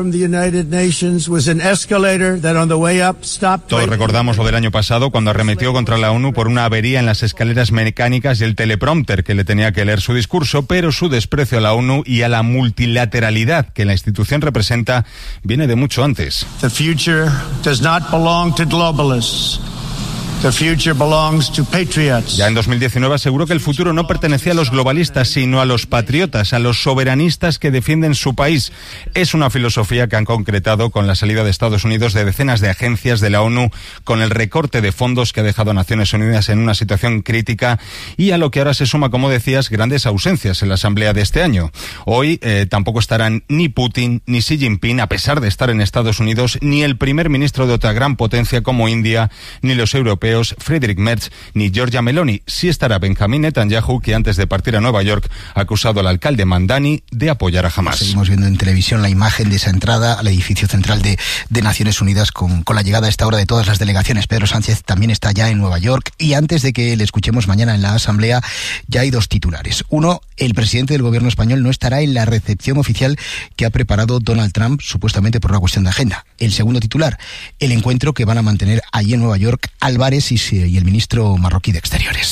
recordamos lo del año pasado, cuando arremetió contra la ONU por una avería en las escaleras mecánicas y el teleprompter que le tenía que leer su discurso, pero su desprecio a la ONU y a la multilateralidad que la institución representa viene de mucho antes. The future does not belong to globalists. Ya en 2019 aseguró que el futuro no pertenecía a los globalistas, sino a los patriotas, a los soberanistas que defienden su país. Es una filosofía que han concretado con la salida de Estados Unidos de decenas de agencias de la ONU, con el recorte de fondos que ha dejado a Naciones Unidas en una situación crítica y a lo que ahora se suma, como decías, grandes ausencias en la asamblea de este año. Hoy tampoco estarán ni Putin ni Xi Jinping, a pesar de estar en Estados Unidos, ni el primer ministro de otra gran potencia como India, ni los europeos Friedrich Merz, ni Giorgia Meloni. Sí estará Benjamin Netanyahu, que antes de partir a Nueva York ha acusado al alcalde Mandani de apoyar a Hamás. Seguimos viendo en televisión la imagen de esa entrada al edificio central de Naciones Unidas con la llegada a esta hora de todas las delegaciones. Pedro Sánchez también está ya en Nueva York y antes de que le escuchemos mañana en la Asamblea ya hay dos titulares. Uno, el presidente del gobierno español no estará en la recepción oficial que ha preparado Donald Trump, supuestamente por una cuestión de agenda. El segundo titular, el encuentro que van a mantener allí en Nueva York Álvarez y el ministro marroquí de Exteriores.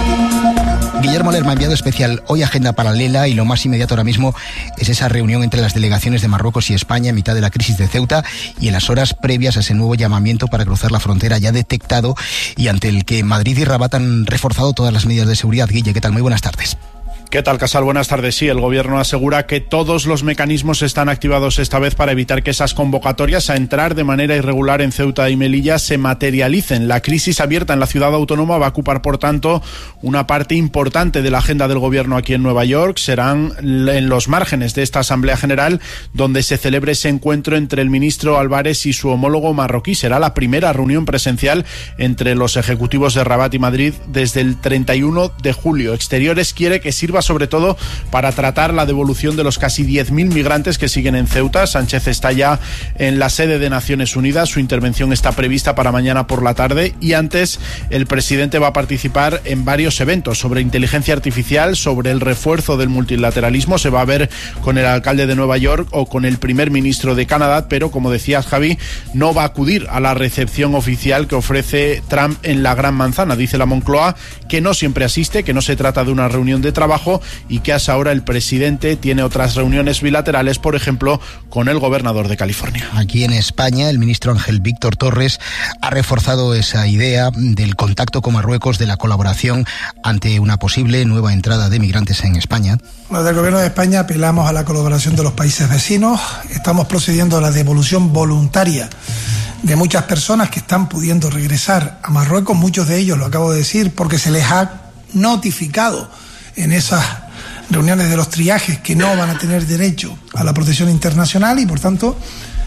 Guillermo Lerma, enviado especial, hoy agenda paralela y lo más inmediato ahora mismo es esa reunión entre las delegaciones de Marruecos y España en mitad de la crisis de Ceuta y en las horas previas a ese nuevo llamamiento para cruzar la frontera ya detectado y ante el que Madrid y Rabat han reforzado todas las medidas de seguridad. Guille, ¿qué tal? Muy buenas tardes. ¿Qué tal, Casal? Buenas tardes. Sí, el Gobierno asegura que todos los mecanismos están activados esta vez para evitar que esas convocatorias a entrar de manera irregular en Ceuta y Melilla se materialicen. La crisis abierta en la ciudad autónoma va a ocupar, por tanto, una parte importante de la agenda del Gobierno aquí en Nueva York. Serán en los márgenes de esta Asamblea General donde se celebre ese encuentro entre el ministro Álvarez y su homólogo marroquí. Será la primera reunión presencial entre los ejecutivos de Rabat y Madrid desde el 31 de julio. Exteriores quiere que sirva sobre todo para tratar la devolución de los casi 10.000 migrantes que siguen en Ceuta. Sánchez está ya en la sede de Naciones Unidas, su intervención está prevista para mañana por la tarde y antes el presidente va a participar en varios eventos sobre inteligencia artificial, sobre el refuerzo del multilateralismo. Se va a ver con el alcalde de Nueva York o con el primer ministro de Canadá, pero como decías, Javi, no va a acudir a la recepción oficial que ofrece Trump en la Gran Manzana. Dice la Moncloa que no siempre asiste, que no se trata de una reunión de trabajo y que hasta ahora el presidente tiene otras reuniones bilaterales, por ejemplo, con el gobernador de California. Aquí en España, el ministro Ángel Víctor Torres ha reforzado esa idea del contacto con Marruecos, de la colaboración ante una posible nueva entrada de migrantes en España. Desde el Gobierno de España apelamos a la colaboración de los países vecinos. Estamos procediendo a la devolución voluntaria de muchas personas que están pudiendo regresar a Marruecos, muchos de ellos, lo acabo de decir, porque se les ha notificado en esas reuniones de los triajes que no van a tener derecho a la protección internacional y por tanto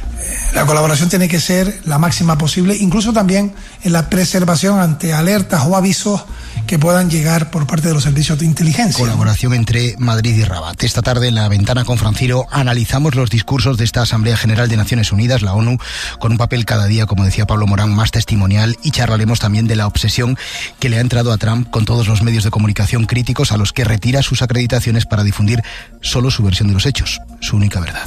la colaboración tiene que ser la máxima posible, incluso también en la preservación ante alertas o avisos que puedan llegar por parte de los servicios de inteligencia. Colaboración entre Madrid y Rabat. Esta tarde en La Ventana con Francino analizamos los discursos de esta Asamblea General de Naciones Unidas, la ONU, con un papel cada día, como decía Pablo Morán, más testimonial, y charlaremos también de la obsesión que le ha entrado a Trump con todos los medios de comunicación críticos a los que retira sus acreditaciones para difundir solo su versión de los hechos, su única verdad.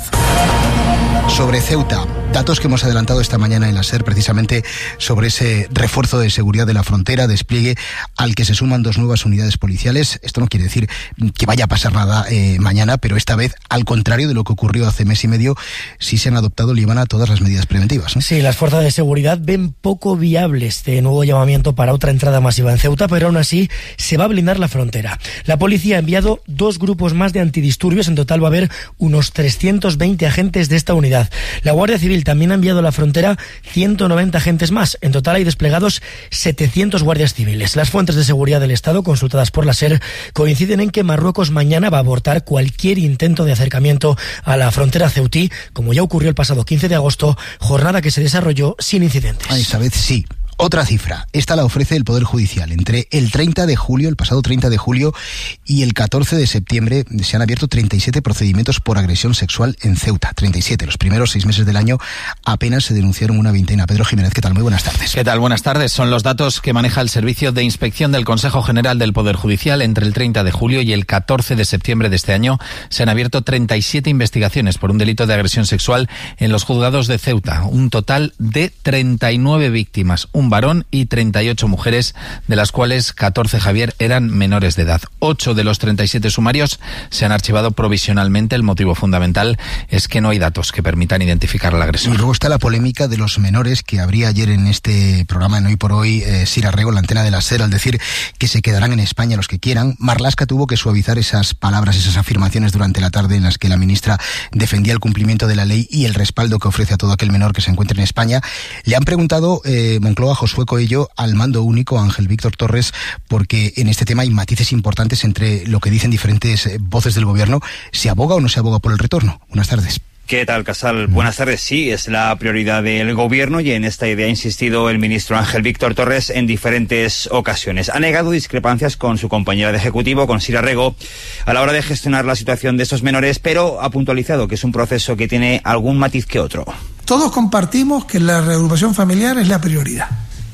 Sobre Ceuta, datos que hemos adelantado esta mañana en la SER, precisamente sobre ese refuerzo de seguridad de la frontera, despliegue al que se suman 2 nuevas unidades policiales. Esto no quiere decir que vaya a pasar nada mañana, pero esta vez, al contrario de lo que ocurrió hace mes y medio, sí se han adoptado, Líbana, todas las medidas preventivas, ¿no? Sí, las fuerzas de seguridad ven poco viable este nuevo llamamiento para otra entrada masiva en Ceuta, pero aún así se va a blindar la frontera. La policía ha enviado 2 grupos más de antidisturbios. En total va a haber unos 320 agentes de esta unidad. La Guardia Civil también ha enviado a la frontera 190 agentes más. En total hay desplegados 700 guardias civiles. Las fuentes de seguridad del Estado, consultadas por la SER, coinciden en que Marruecos mañana va a abortar cualquier intento de acercamiento a la frontera ceutí, como ya ocurrió el pasado 15 de agosto, jornada que se desarrolló sin incidentes. Esta vez sí. Otra cifra, esta la ofrece el Poder Judicial. Entre el 30 de julio, el pasado 30 de julio, y el 14 de septiembre se han abierto 37 procedimientos por agresión sexual en Ceuta. 37. Los primeros 6 meses del año apenas se denunciaron una veintena. Pedro Jiménez, ¿qué tal? Muy buenas tardes. ¿Qué tal? Buenas tardes. Son los datos que maneja el Servicio de Inspección del Consejo General del Poder Judicial. Entre el 30 de julio y el 14 de septiembre de este año se han abierto 37 investigaciones por un delito de agresión sexual en los juzgados de Ceuta. Un total de 39 víctimas. Un un varón y 38 mujeres, de las cuales 14, Javier, eran menores de edad. 8 de los 37 sumarios se han archivado provisionalmente. El motivo fundamental es que no hay datos que permitan identificar al agresor. Y luego está la polémica de los menores que habría ayer en este programa en Hoy por Hoy, Sira Rego, en la antena de la SER, al decir que se quedarán en España los que quieran. Marlaska tuvo que suavizar esas palabras, esas afirmaciones durante la tarde en las que la ministra defendía el cumplimiento de la ley y el respaldo que ofrece a todo aquel menor que se encuentre en España. Le han preguntado Moncloa, Josué Coello, al mando único, Ángel Víctor Torres, porque en este tema hay matices importantes entre lo que dicen diferentes voces del gobierno. ¿Se aboga o no se aboga por el retorno? Buenas tardes. ¿Qué tal, Casal? Buenas tardes. Sí, es la prioridad del gobierno y en esta idea ha insistido el ministro Ángel Víctor Torres en diferentes ocasiones. Ha negado discrepancias con su compañera de ejecutivo, con Sira Rego, a la hora de gestionar la situación de estos menores, pero ha puntualizado que es un proceso que tiene algún matiz que otro. Todos compartimos que la reagrupación familiar es la prioridad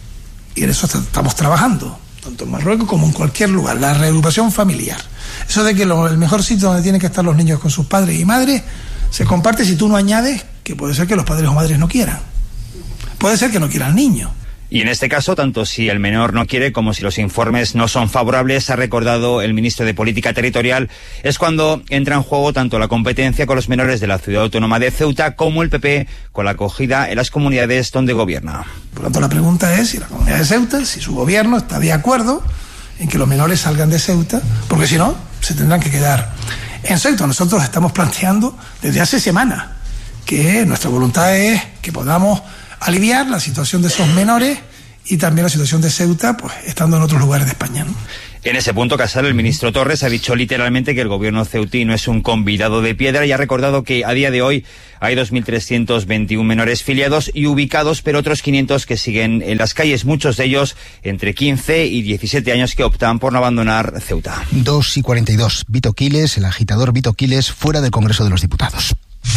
y en eso estamos trabajando, tanto en Marruecos como en cualquier lugar, la reagrupación familiar. Eso de que el mejor sitio donde tienen que estar los niños con sus padres y madres se comparte si tú no añades que puede ser que los padres o madres no quieran. Puede ser que no quiera el niño. Y en este caso, tanto si el menor no quiere como si los informes no son favorables, ha recordado el ministro de Política Territorial, es cuando entra en juego tanto la competencia con los menores de la ciudad autónoma de Ceuta como el PP con la acogida en las comunidades donde gobierna. Por lo tanto, la pregunta es si la comunidad de Ceuta, si su gobierno está de acuerdo en que los menores salgan de Ceuta, porque si no, se tendrán que quedar en Ceuta. Nosotros estamos planteando desde hace semanas que nuestra voluntad es que podamos aliviar la situación de esos menores y también la situación de Ceuta, pues estando en otros lugares de España, ¿no? En ese punto, Casal, el ministro Torres ha dicho literalmente que el gobierno ceutí no es un convidado de piedra y ha recordado que a día de hoy hay 2.321 menores filiados y ubicados, pero otros 500 que siguen en las calles, muchos de ellos entre 15 y 17 años que optan por no abandonar Ceuta. 2:42. Vito Quiles, el agitador Vito Quiles, fuera del Congreso de los Diputados.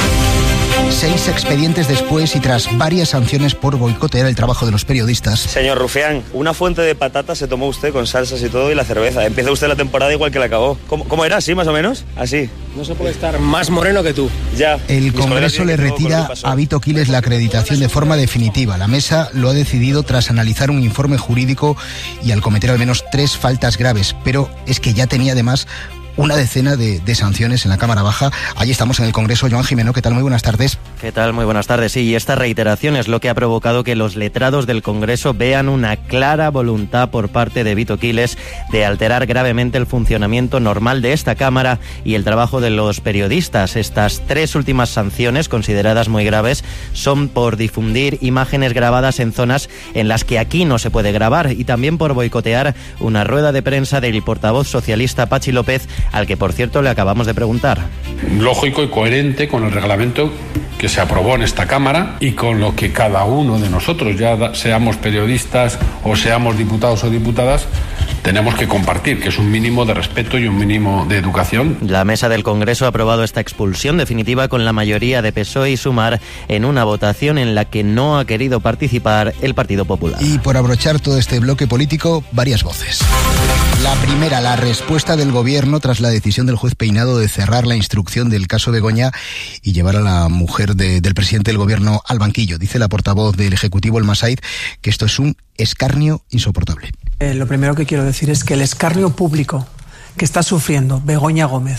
6 expedientes después y tras varias sanciones por boicotear el trabajo de los periodistas. Señor Rufián, una fuente de patatas se tomó usted con salsas y todo y la cerveza. Empieza usted la temporada igual que la acabó. ¿Cómo era? ¿Así más o menos? Así. No se puede estar más moreno que tú. Ya. El Congreso le retira a Vito Quiles la acreditación de forma definitiva. La mesa lo ha decidido tras analizar un informe jurídico y al cometer al menos 3 faltas graves. Pero es que ya tenía además una decena de sanciones en la Cámara Baja. Allí estamos en el Congreso. Joan Jimeno, ¿qué tal? Muy buenas tardes. ¿Qué tal? Muy buenas tardes. Sí, y esta reiteración es lo que ha provocado que los letrados del Congreso vean una clara voluntad por parte de Vito Quiles de alterar gravemente el funcionamiento normal de esta Cámara y el trabajo de los periodistas. Estas 3 últimas sanciones, consideradas muy graves, son por difundir imágenes grabadas en zonas en las que aquí no se puede grabar y también por boicotear una rueda de prensa del portavoz socialista Pachi López, al que, por cierto, le acabamos de preguntar. Lógico y coherente con el reglamento que se aprobó en esta Cámara y con lo que cada uno de nosotros, ya seamos periodistas o seamos diputados o diputadas, tenemos que compartir, que es un mínimo de respeto y un mínimo de educación. La mesa del Congreso ha aprobado esta expulsión definitiva con la mayoría de PSOE y Sumar en una votación en la que no ha querido participar el Partido Popular. Y por abrochar todo este bloque político, varias voces. La primera, la respuesta del gobierno tras la decisión del juez Peinado de cerrar la instrucción del caso Begoña y llevar a la mujer del presidente del gobierno al banquillo. Dice la portavoz del Ejecutivo, El Masaid, que esto es un escarnio insoportable. Lo primero que quiero decir es que el escarnio público que está sufriendo Begoña Gómez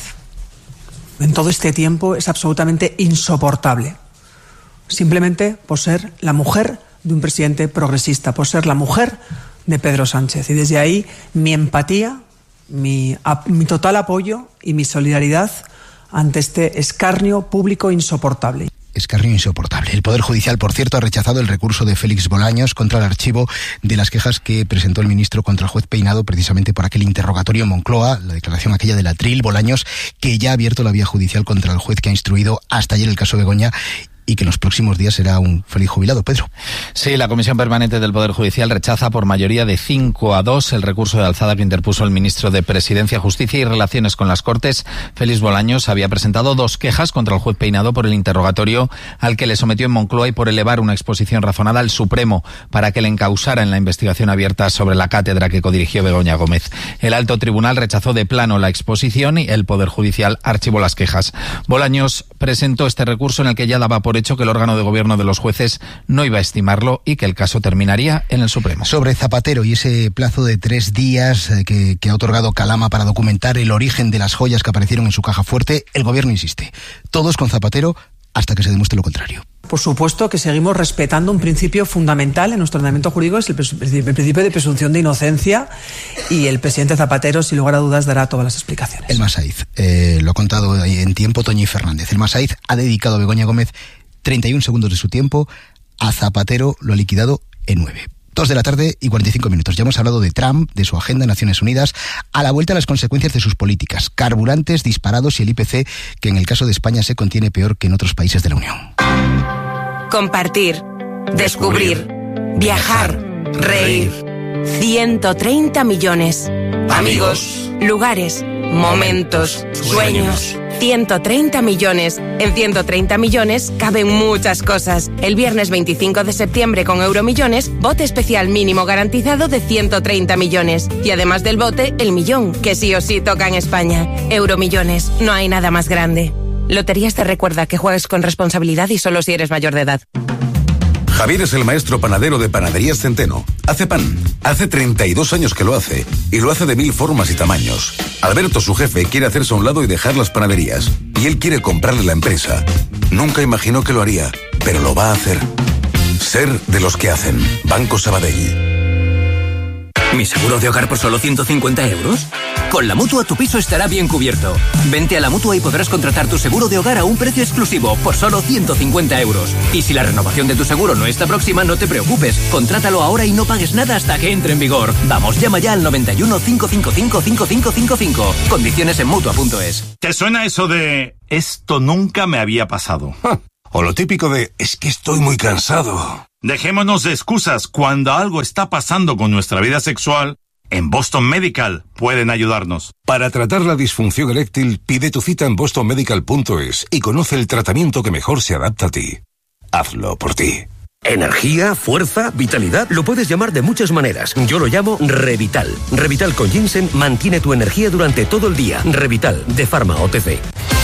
en todo este tiempo es absolutamente insoportable. Simplemente por ser la mujer de un presidente progresista, por ser la mujer de Pedro Sánchez. Y desde ahí mi empatía, mi total apoyo y mi solidaridad ante este escarnio público insoportable. Escarnio insoportable. El Poder Judicial, por cierto, ha rechazado el recurso de Félix Bolaños contra el archivo de las quejas que presentó el ministro contra el juez Peinado, precisamente por aquel interrogatorio en Moncloa, la declaración aquella del atril. Bolaños, que ya ha abierto la vía judicial contra el juez que ha instruido hasta ayer el caso Begoña y que en los próximos días será un feliz jubilado. Pedro. Sí, la Comisión Permanente del Poder Judicial rechaza por mayoría de 5-2 el recurso de alzada que interpuso el ministro de Presidencia, Justicia y Relaciones con las Cortes. Félix Bolaños había presentado 2 quejas contra el juez Peinado por el interrogatorio al que le sometió en Moncloa y por elevar una exposición razonada al Supremo para que le encausara en la investigación abierta sobre la cátedra que codirigió Begoña Gómez. El alto tribunal rechazó de plano la exposición y el Poder Judicial archivó las quejas. Bolaños presentó este recurso en el que ya daba por por hecho que el órgano de gobierno de los jueces no iba a estimarlo y que el caso terminaría en el Supremo. Sobre Zapatero y ese plazo de 3 días que ha otorgado Calama para documentar el origen de las joyas que aparecieron en su caja fuerte, el gobierno insiste. Todos con Zapatero hasta que se demuestre lo contrario. Por supuesto que seguimos respetando un principio fundamental en nuestro ordenamiento jurídico, es el principio de presunción de inocencia, y el presidente Zapatero, sin lugar a dudas, dará todas las explicaciones. El Masaiz, lo ha contado en Tiempo Toñi Fernández. El Masaiz ha dedicado a Begoña Gómez 31 segundos de su tiempo, a Zapatero lo ha liquidado en 9. 2:45 p.m. Ya hemos hablado de Trump, de su agenda en Naciones Unidas, a la vuelta a las consecuencias de sus políticas, carburantes disparados y el IPC, que en el caso de España se contiene peor que en otros países de la Unión. Compartir, descubrir, viajar, reír. 130 millones. Amigos, lugares, momentos, sueños. 130 millones. En 130 millones caben muchas cosas. El viernes 25 de septiembre con Euromillones, bote especial mínimo garantizado de 130 millones. Y además del bote, el millón, que sí o sí toca en España. Euromillones, no hay nada más grande. Loterías te recuerda que juegues con responsabilidad y solo si eres mayor de edad. Javier es el maestro panadero de Panaderías Centeno. Hace pan. Hace 32 años que lo hace. Y lo hace de 1000 formas y tamaños. Alberto, su jefe, quiere hacerse a un lado y dejar las panaderías. Y él quiere comprarle la empresa. Nunca imaginó que lo haría, pero lo va a hacer. Ser de los que hacen. Banco Sabadell. ¿Mi seguro de hogar por solo 150 euros? Con la Mutua tu piso estará bien cubierto. Vente a la Mutua y podrás contratar tu seguro de hogar a un precio exclusivo por solo 150 euros. Y si la renovación de tu seguro no está próxima, no te preocupes. Contrátalo ahora y no pagues nada hasta que entre en vigor. Vamos, llama ya al 91 555 5555. Condiciones en Mutua.es. ¿Te suena eso de esto nunca me había pasado? O lo típico de es que estoy muy cansado. Dejémonos de excusas. Cuando algo está pasando con nuestra vida sexual, en Boston Medical pueden ayudarnos. Para tratar la disfunción eréctil, pide tu cita en bostonmedical.es y conoce el tratamiento que mejor se adapta a ti. Hazlo por ti. Energía, fuerza, vitalidad, lo puedes llamar de muchas maneras. Yo lo llamo Revital. Revital con ginseng mantiene tu energía durante todo el día. Revital, de Pharma OTC.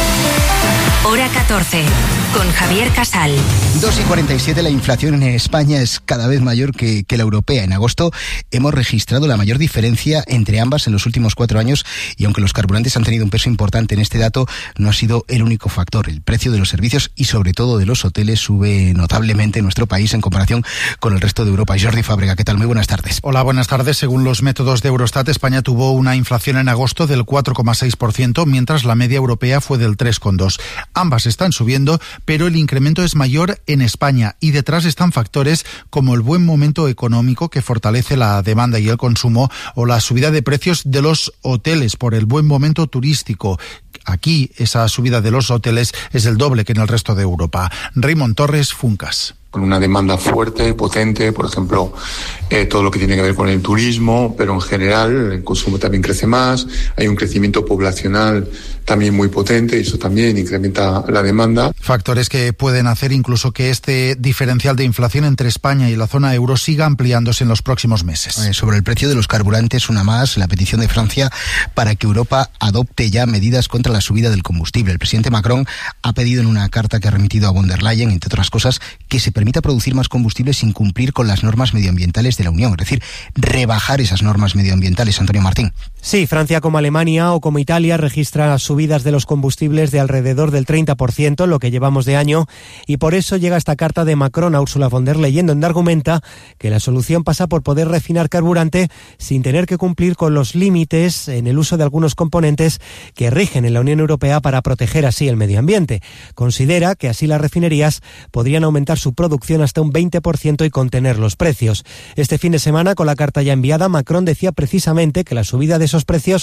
Hora 14, con Javier Casal. 2:47, la inflación en España es cada vez mayor que la europea. En agosto hemos registrado la mayor diferencia entre ambas en los últimos 4 años, y aunque los carburantes han tenido un peso importante en este dato, no ha sido el único factor. El precio de los servicios y sobre todo de los hoteles sube notablemente en nuestro país en comparación con el resto de Europa. Jordi Fábrega, ¿qué tal? Muy buenas tardes. Hola, buenas tardes. Según los métodos de Eurostat, España tuvo una inflación en agosto del 4,6%, mientras la media europea fue del 3,2%. Ambas están subiendo, pero el incremento es mayor en España, y detrás están factores como el buen momento económico que fortalece la demanda y el consumo, o la subida de precios de los hoteles por el buen momento turístico. Aquí esa subida de los hoteles es el doble que en el resto de Europa. Raymond Torres, Funcas. Con una demanda fuerte, potente, por ejemplo, todo lo que tiene que ver con el turismo, pero en general el consumo también crece más, hay un crecimiento poblacional también muy potente y eso también incrementa la demanda. Factores que pueden hacer incluso que este diferencial de inflación entre España y la zona euro siga ampliándose en los próximos meses. Sobre el precio de los carburantes, una más, la petición de Francia para que Europa adopte ya medidas contra la subida del combustible. El presidente Macron ha pedido en una carta que ha remitido a von der Leyen, entre otras cosas, que se permita producir más combustible sin cumplir con las normas medioambientales de la Unión, es decir, rebajar esas normas medioambientales. Antonio Martín. Sí, Francia como Alemania o como Italia registra subidas de los combustibles de alrededor del 30% en lo que llevamos de año, y por eso llega esta carta de Macron a Ursula von der Leyen, donde argumenta que la solución pasa por poder refinar carburante sin tener que cumplir con los límites en el uso de algunos componentes que rigen en la Unión Europea para proteger así el medio ambiente. Considera que así las refinerías podrían aumentar su producción hasta un 20% y contener los precios. Este fin de semana, con la carta ya enviada, Macron decía precisamente que la subida de esos precios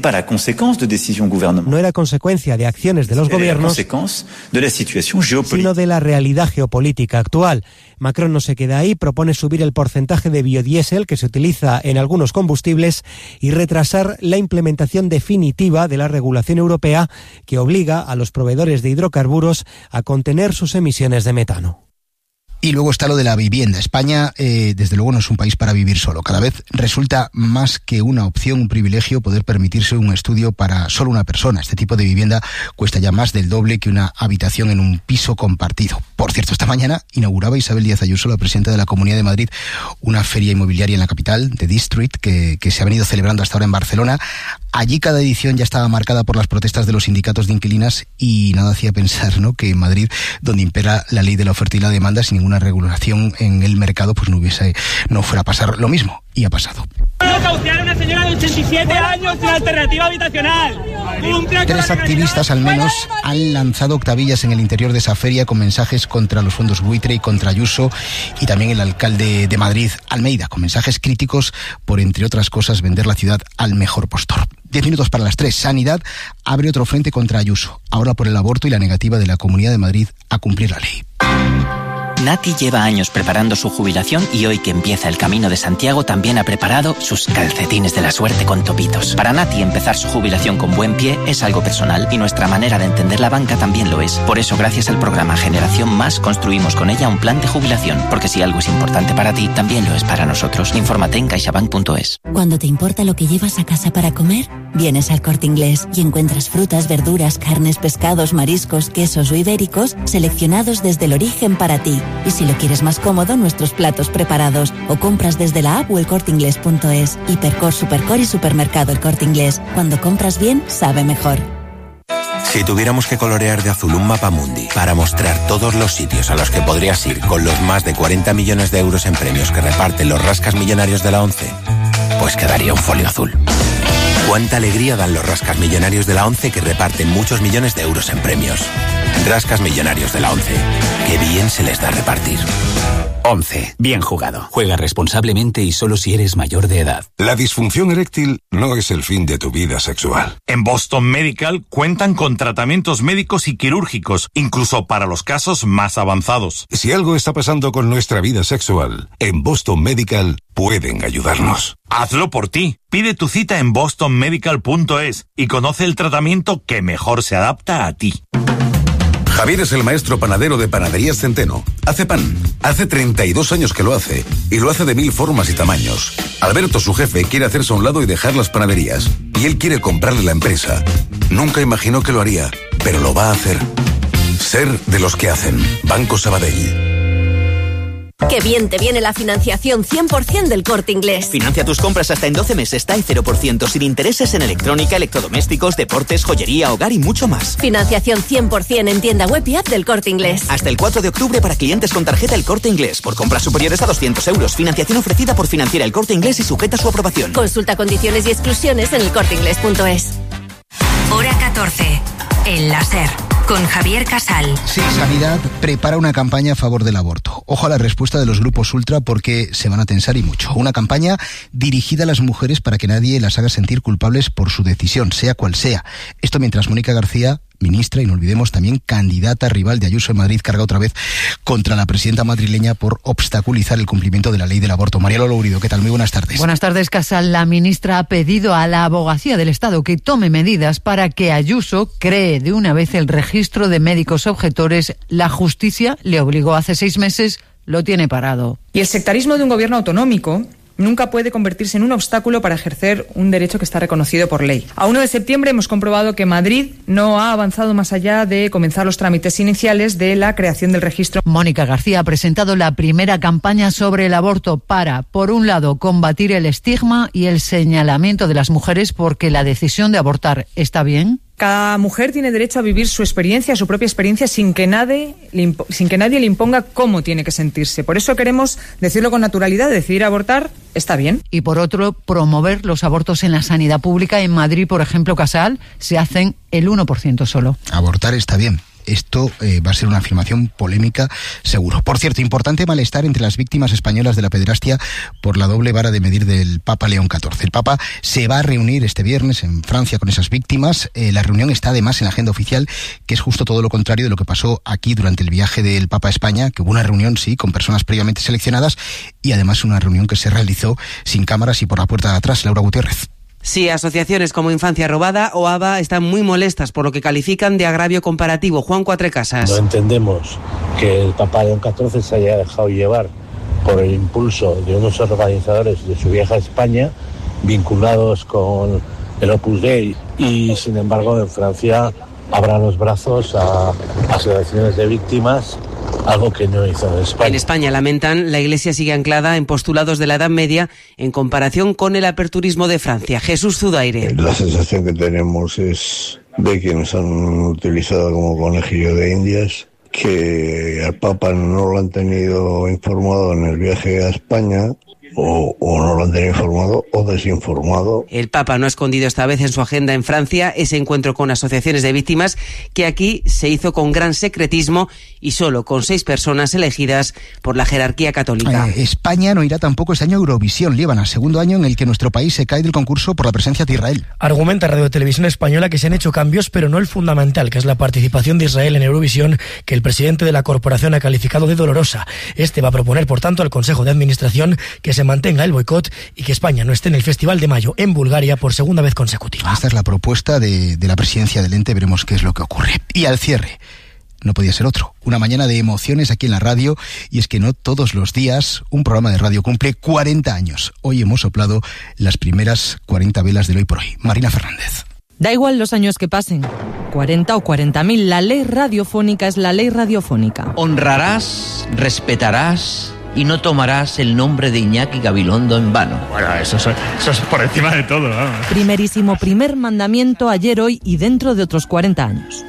no era consecuencia de acciones de los gobiernos, sino de la realidad geopolítica actual. Macron no se queda ahí, propone subir el porcentaje de biodiesel que se utiliza en algunos combustibles y retrasar la implementación definitiva de la regulación europea que obliga a los proveedores de hidrocarburos a contener sus emisiones de metano. Y luego está lo de la vivienda. España, desde luego, no es un país para vivir solo. Cada vez resulta más que una opción, un privilegio, poder permitirse un estudio para solo una persona. Este tipo de vivienda cuesta ya más del doble que una habitación en un piso compartido. Por cierto, esta mañana inauguraba Isabel Díaz Ayuso, la presidenta de la Comunidad de Madrid, una feria inmobiliaria en la capital, The District, que se ha venido celebrando hasta ahora en Barcelona. Allí cada edición ya estaba marcada por las protestas de los sindicatos de inquilinas y nada hacía pensar, ¿no?, que en Madrid, donde impera la ley de la oferta y la demanda, sin ninguna regulación en el mercado, pues no fuera a pasar lo mismo. Y ha pasado. Desahuciar a una señora de 87 años sin alternativa habitacional. 3 activistas al menos han lanzado octavillas en el interior de esa feria con mensajes contra los fondos buitre y contra Ayuso, y también el alcalde de Madrid, Almeida, con mensajes críticos por, entre otras cosas, vender la ciudad al mejor postor. 10 minutos para las 3. Sanidad abre otro frente contra Ayuso, ahora por el aborto y la negativa de la Comunidad de Madrid a cumplir la ley. Nati lleva años preparando su jubilación y hoy que empieza el Camino de Santiago también ha preparado sus calcetines de la suerte con topitos. Para Nati empezar su jubilación con buen pie es algo personal y nuestra manera de entender la banca también lo es. Por eso, gracias al programa Generación Más, construimos con ella un plan de jubilación, porque si algo es importante para ti, también lo es para nosotros. Infórmate en caixabank.es. Cuando te importa lo que llevas a casa para comer, vienes al Corte Inglés y encuentras frutas, verduras, carnes, pescados, mariscos, quesos o ibéricos seleccionados desde el origen para ti. Y si lo quieres más cómodo, nuestros platos preparados, o compras desde la app o elcorteinglés.es. Hipercor, Supercor y Supermercado El Corte Inglés. Cuando compras bien, sabe mejor. Si tuviéramos que colorear de azul un mapamundi para mostrar todos los sitios a los que podrías ir con los más de 40 millones de euros en premios que reparten los rascas millonarios de la ONCE, pues quedaría un folio azul. Cuánta alegría dan los rascas millonarios de la ONCE, que reparten muchos millones de euros en premios. Rascas millonarios de la ONCE. Qué bien se les da repartir. ONCE. Bien jugado. Juega responsablemente y solo si eres mayor de edad. La disfunción eréctil no es el fin de tu vida sexual. En Boston Medical cuentan con tratamientos médicos y quirúrgicos, incluso para los casos más avanzados. Si algo está pasando con nuestra vida sexual, en Boston Medical pueden ayudarnos. Hazlo por ti. Pide tu cita en bostonmedical.es y conoce el tratamiento que mejor se adapta a ti. Javier es el maestro panadero de Panaderías Centeno. Hace pan. Hace 32 años que lo hace. Y lo hace de 1000 formas y tamaños. Alberto, su jefe, quiere hacerse a un lado y dejar las panaderías. Y él quiere comprarle la empresa. Nunca imaginó que lo haría, pero lo va a hacer. Ser de los que hacen. Banco Sabadell. ¡Qué bien te viene la financiación 100% del Corte Inglés! Financia tus compras hasta en 12 meses, TAE 0%, sin intereses en electrónica, electrodomésticos, deportes, joyería, hogar y mucho más. Financiación 100% en tienda web y app del Corte Inglés. Hasta el 4 de octubre para clientes con tarjeta El Corte Inglés. Por compras superiores a 200 euros. Financiación ofrecida por Financiera El Corte Inglés y sujeta a su aprobación. Consulta condiciones y exclusiones en elcorteinglés.es. Hora 14. El láser. Con Javier Casal. Sí, Sanidad prepara una campaña a favor del aborto. Ojo a la respuesta de los grupos ultra, porque se van a tensar y mucho. Una campaña dirigida a las mujeres para que nadie las haga sentir culpables por su decisión, sea cual sea. Esto mientras Mónica García, ministra, y no olvidemos también candidata rival de Ayuso en Madrid, carga otra vez contra la presidenta madrileña por obstaculizar el cumplimiento de la ley del aborto. María Lola Urido, ¿qué tal? Muy buenas tardes. Buenas tardes, Casal. La ministra ha pedido a la Abogacía del Estado que tome medidas para que Ayuso cree de una vez el registro de médicos objetores. La justicia le obligó hace 6 meses, lo tiene parado. Y el sectarismo de un gobierno autonómico nunca puede convertirse en un obstáculo para ejercer un derecho que está reconocido por ley. A 1 de septiembre hemos comprobado que Madrid no ha avanzado más allá de comenzar los trámites iniciales de la creación del registro. Mónica García ha presentado la primera campaña sobre el aborto para, por un lado, combatir el estigma y el señalamiento de las mujeres porque la decisión de abortar está bien. Cada mujer tiene derecho a vivir su experiencia, su propia experiencia, sin que nadie le imponga cómo tiene que sentirse. Por eso queremos decirlo con naturalidad: decidir abortar está bien. Y por otro, promover los abortos en la sanidad pública. En Madrid, por ejemplo, Casal, se hacen el 1% solo. Abortar está bien. Esto va a ser una afirmación polémica, seguro. Por cierto, importante malestar entre las víctimas españolas de la pederastia por la doble vara de medir del Papa León XIV. El Papa se va a reunir este viernes en Francia con esas víctimas. La reunión está además en la agenda oficial, que es justo todo lo contrario de lo que pasó aquí durante el viaje del Papa a España, que hubo una reunión, sí, con personas previamente seleccionadas, y además una reunión que se realizó sin cámaras y por la puerta de atrás. Laura Gutiérrez. Sí, asociaciones como Infancia Robada o ABA están muy molestas por lo que califican de agravio comparativo. Juan Cuatrecasas. No entendemos que el Papa León XIV se haya dejado llevar por el impulso de unos organizadores de su vieja España vinculados con el Opus Dei y sin embargo en Francia abran los brazos a asociaciones de víctimas, algo que no hizo en España. En España, lamentan, la Iglesia sigue anclada en postulados de la Edad Media en comparación con el aperturismo de Francia. Jesús Zudaire. La sensación que tenemos es de que nos han utilizado como conejillo de indias, que al Papa no lo han tenido informado en el viaje a España, o no lo han tenido informado o desinformado. El Papa no ha escondido esta vez en su agenda en Francia ese encuentro con asociaciones de víctimas que aquí se hizo con gran secretismo y solo con 6 personas elegidas por la jerarquía católica. España no irá tampoco este año a Eurovisión, Líbana, segundo año en el que nuestro país se cae del concurso por la presencia de Israel. Argumenta Radio Televisión Española que se han hecho cambios, pero no el fundamental, que es la participación de Israel en Eurovisión, que el presidente de la corporación ha calificado de dolorosa. Este va a proponer, por tanto, al Consejo de Administración que se mantenga el boicot y que España no esté en el Festival de Mayo en Bulgaria por segunda vez consecutiva. Esta es la propuesta de la presidencia del ente, veremos qué es lo que ocurre. Y al cierre, no podía ser otro, una mañana de emociones aquí en la radio, y es que no todos los días un programa de radio cumple 40 años. Hoy hemos soplado las primeras 40 velas del Hoy por Hoy. Marina Fernández. Da igual los años que pasen, 40 o 40.000, la ley radiofónica es la ley radiofónica. Honrarás, respetarás y no tomarás el nombre de Iñaki Gabilondo en vano. Bueno, eso es por encima de todo, ¿no? Primerísimo primer mandamiento ayer, hoy y dentro de otros 40 años.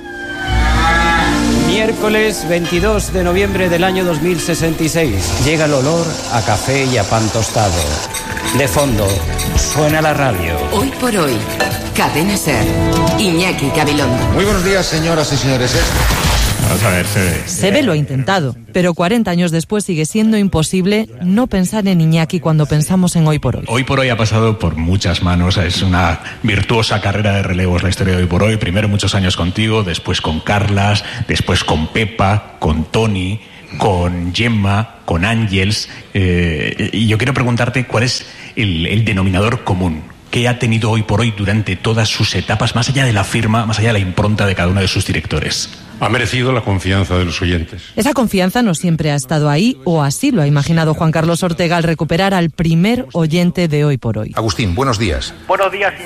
Miércoles 22 de noviembre del año 2066. Llega el olor a café y a pan tostado. De fondo, suena la radio. Hoy por hoy, Cadena SER. Iñaki Gabilondo. Muy buenos días, señoras y señores. Vamos a ver, Sebe lo ha intentado, pero 40 años después sigue siendo imposible no pensar en Iñaki cuando pensamos en Hoy por Hoy. Hoy por Hoy ha pasado por muchas manos, es una virtuosa carrera de relevos la historia de Hoy por Hoy. Primero muchos años contigo, después con Carlas, después con Pepa, con Tony, con Gemma, con Ángels. Y yo quiero preguntarte cuál es el denominador común que ha tenido Hoy por Hoy durante todas sus etapas, más allá de la firma, más allá de la impronta de cada uno de sus directores. Ha merecido la confianza de los oyentes. Esa confianza no siempre ha estado ahí, o así lo ha imaginado Juan Carlos Ortega al recuperar al primer oyente de Hoy por Hoy. Agustín, buenos días. Buenos días,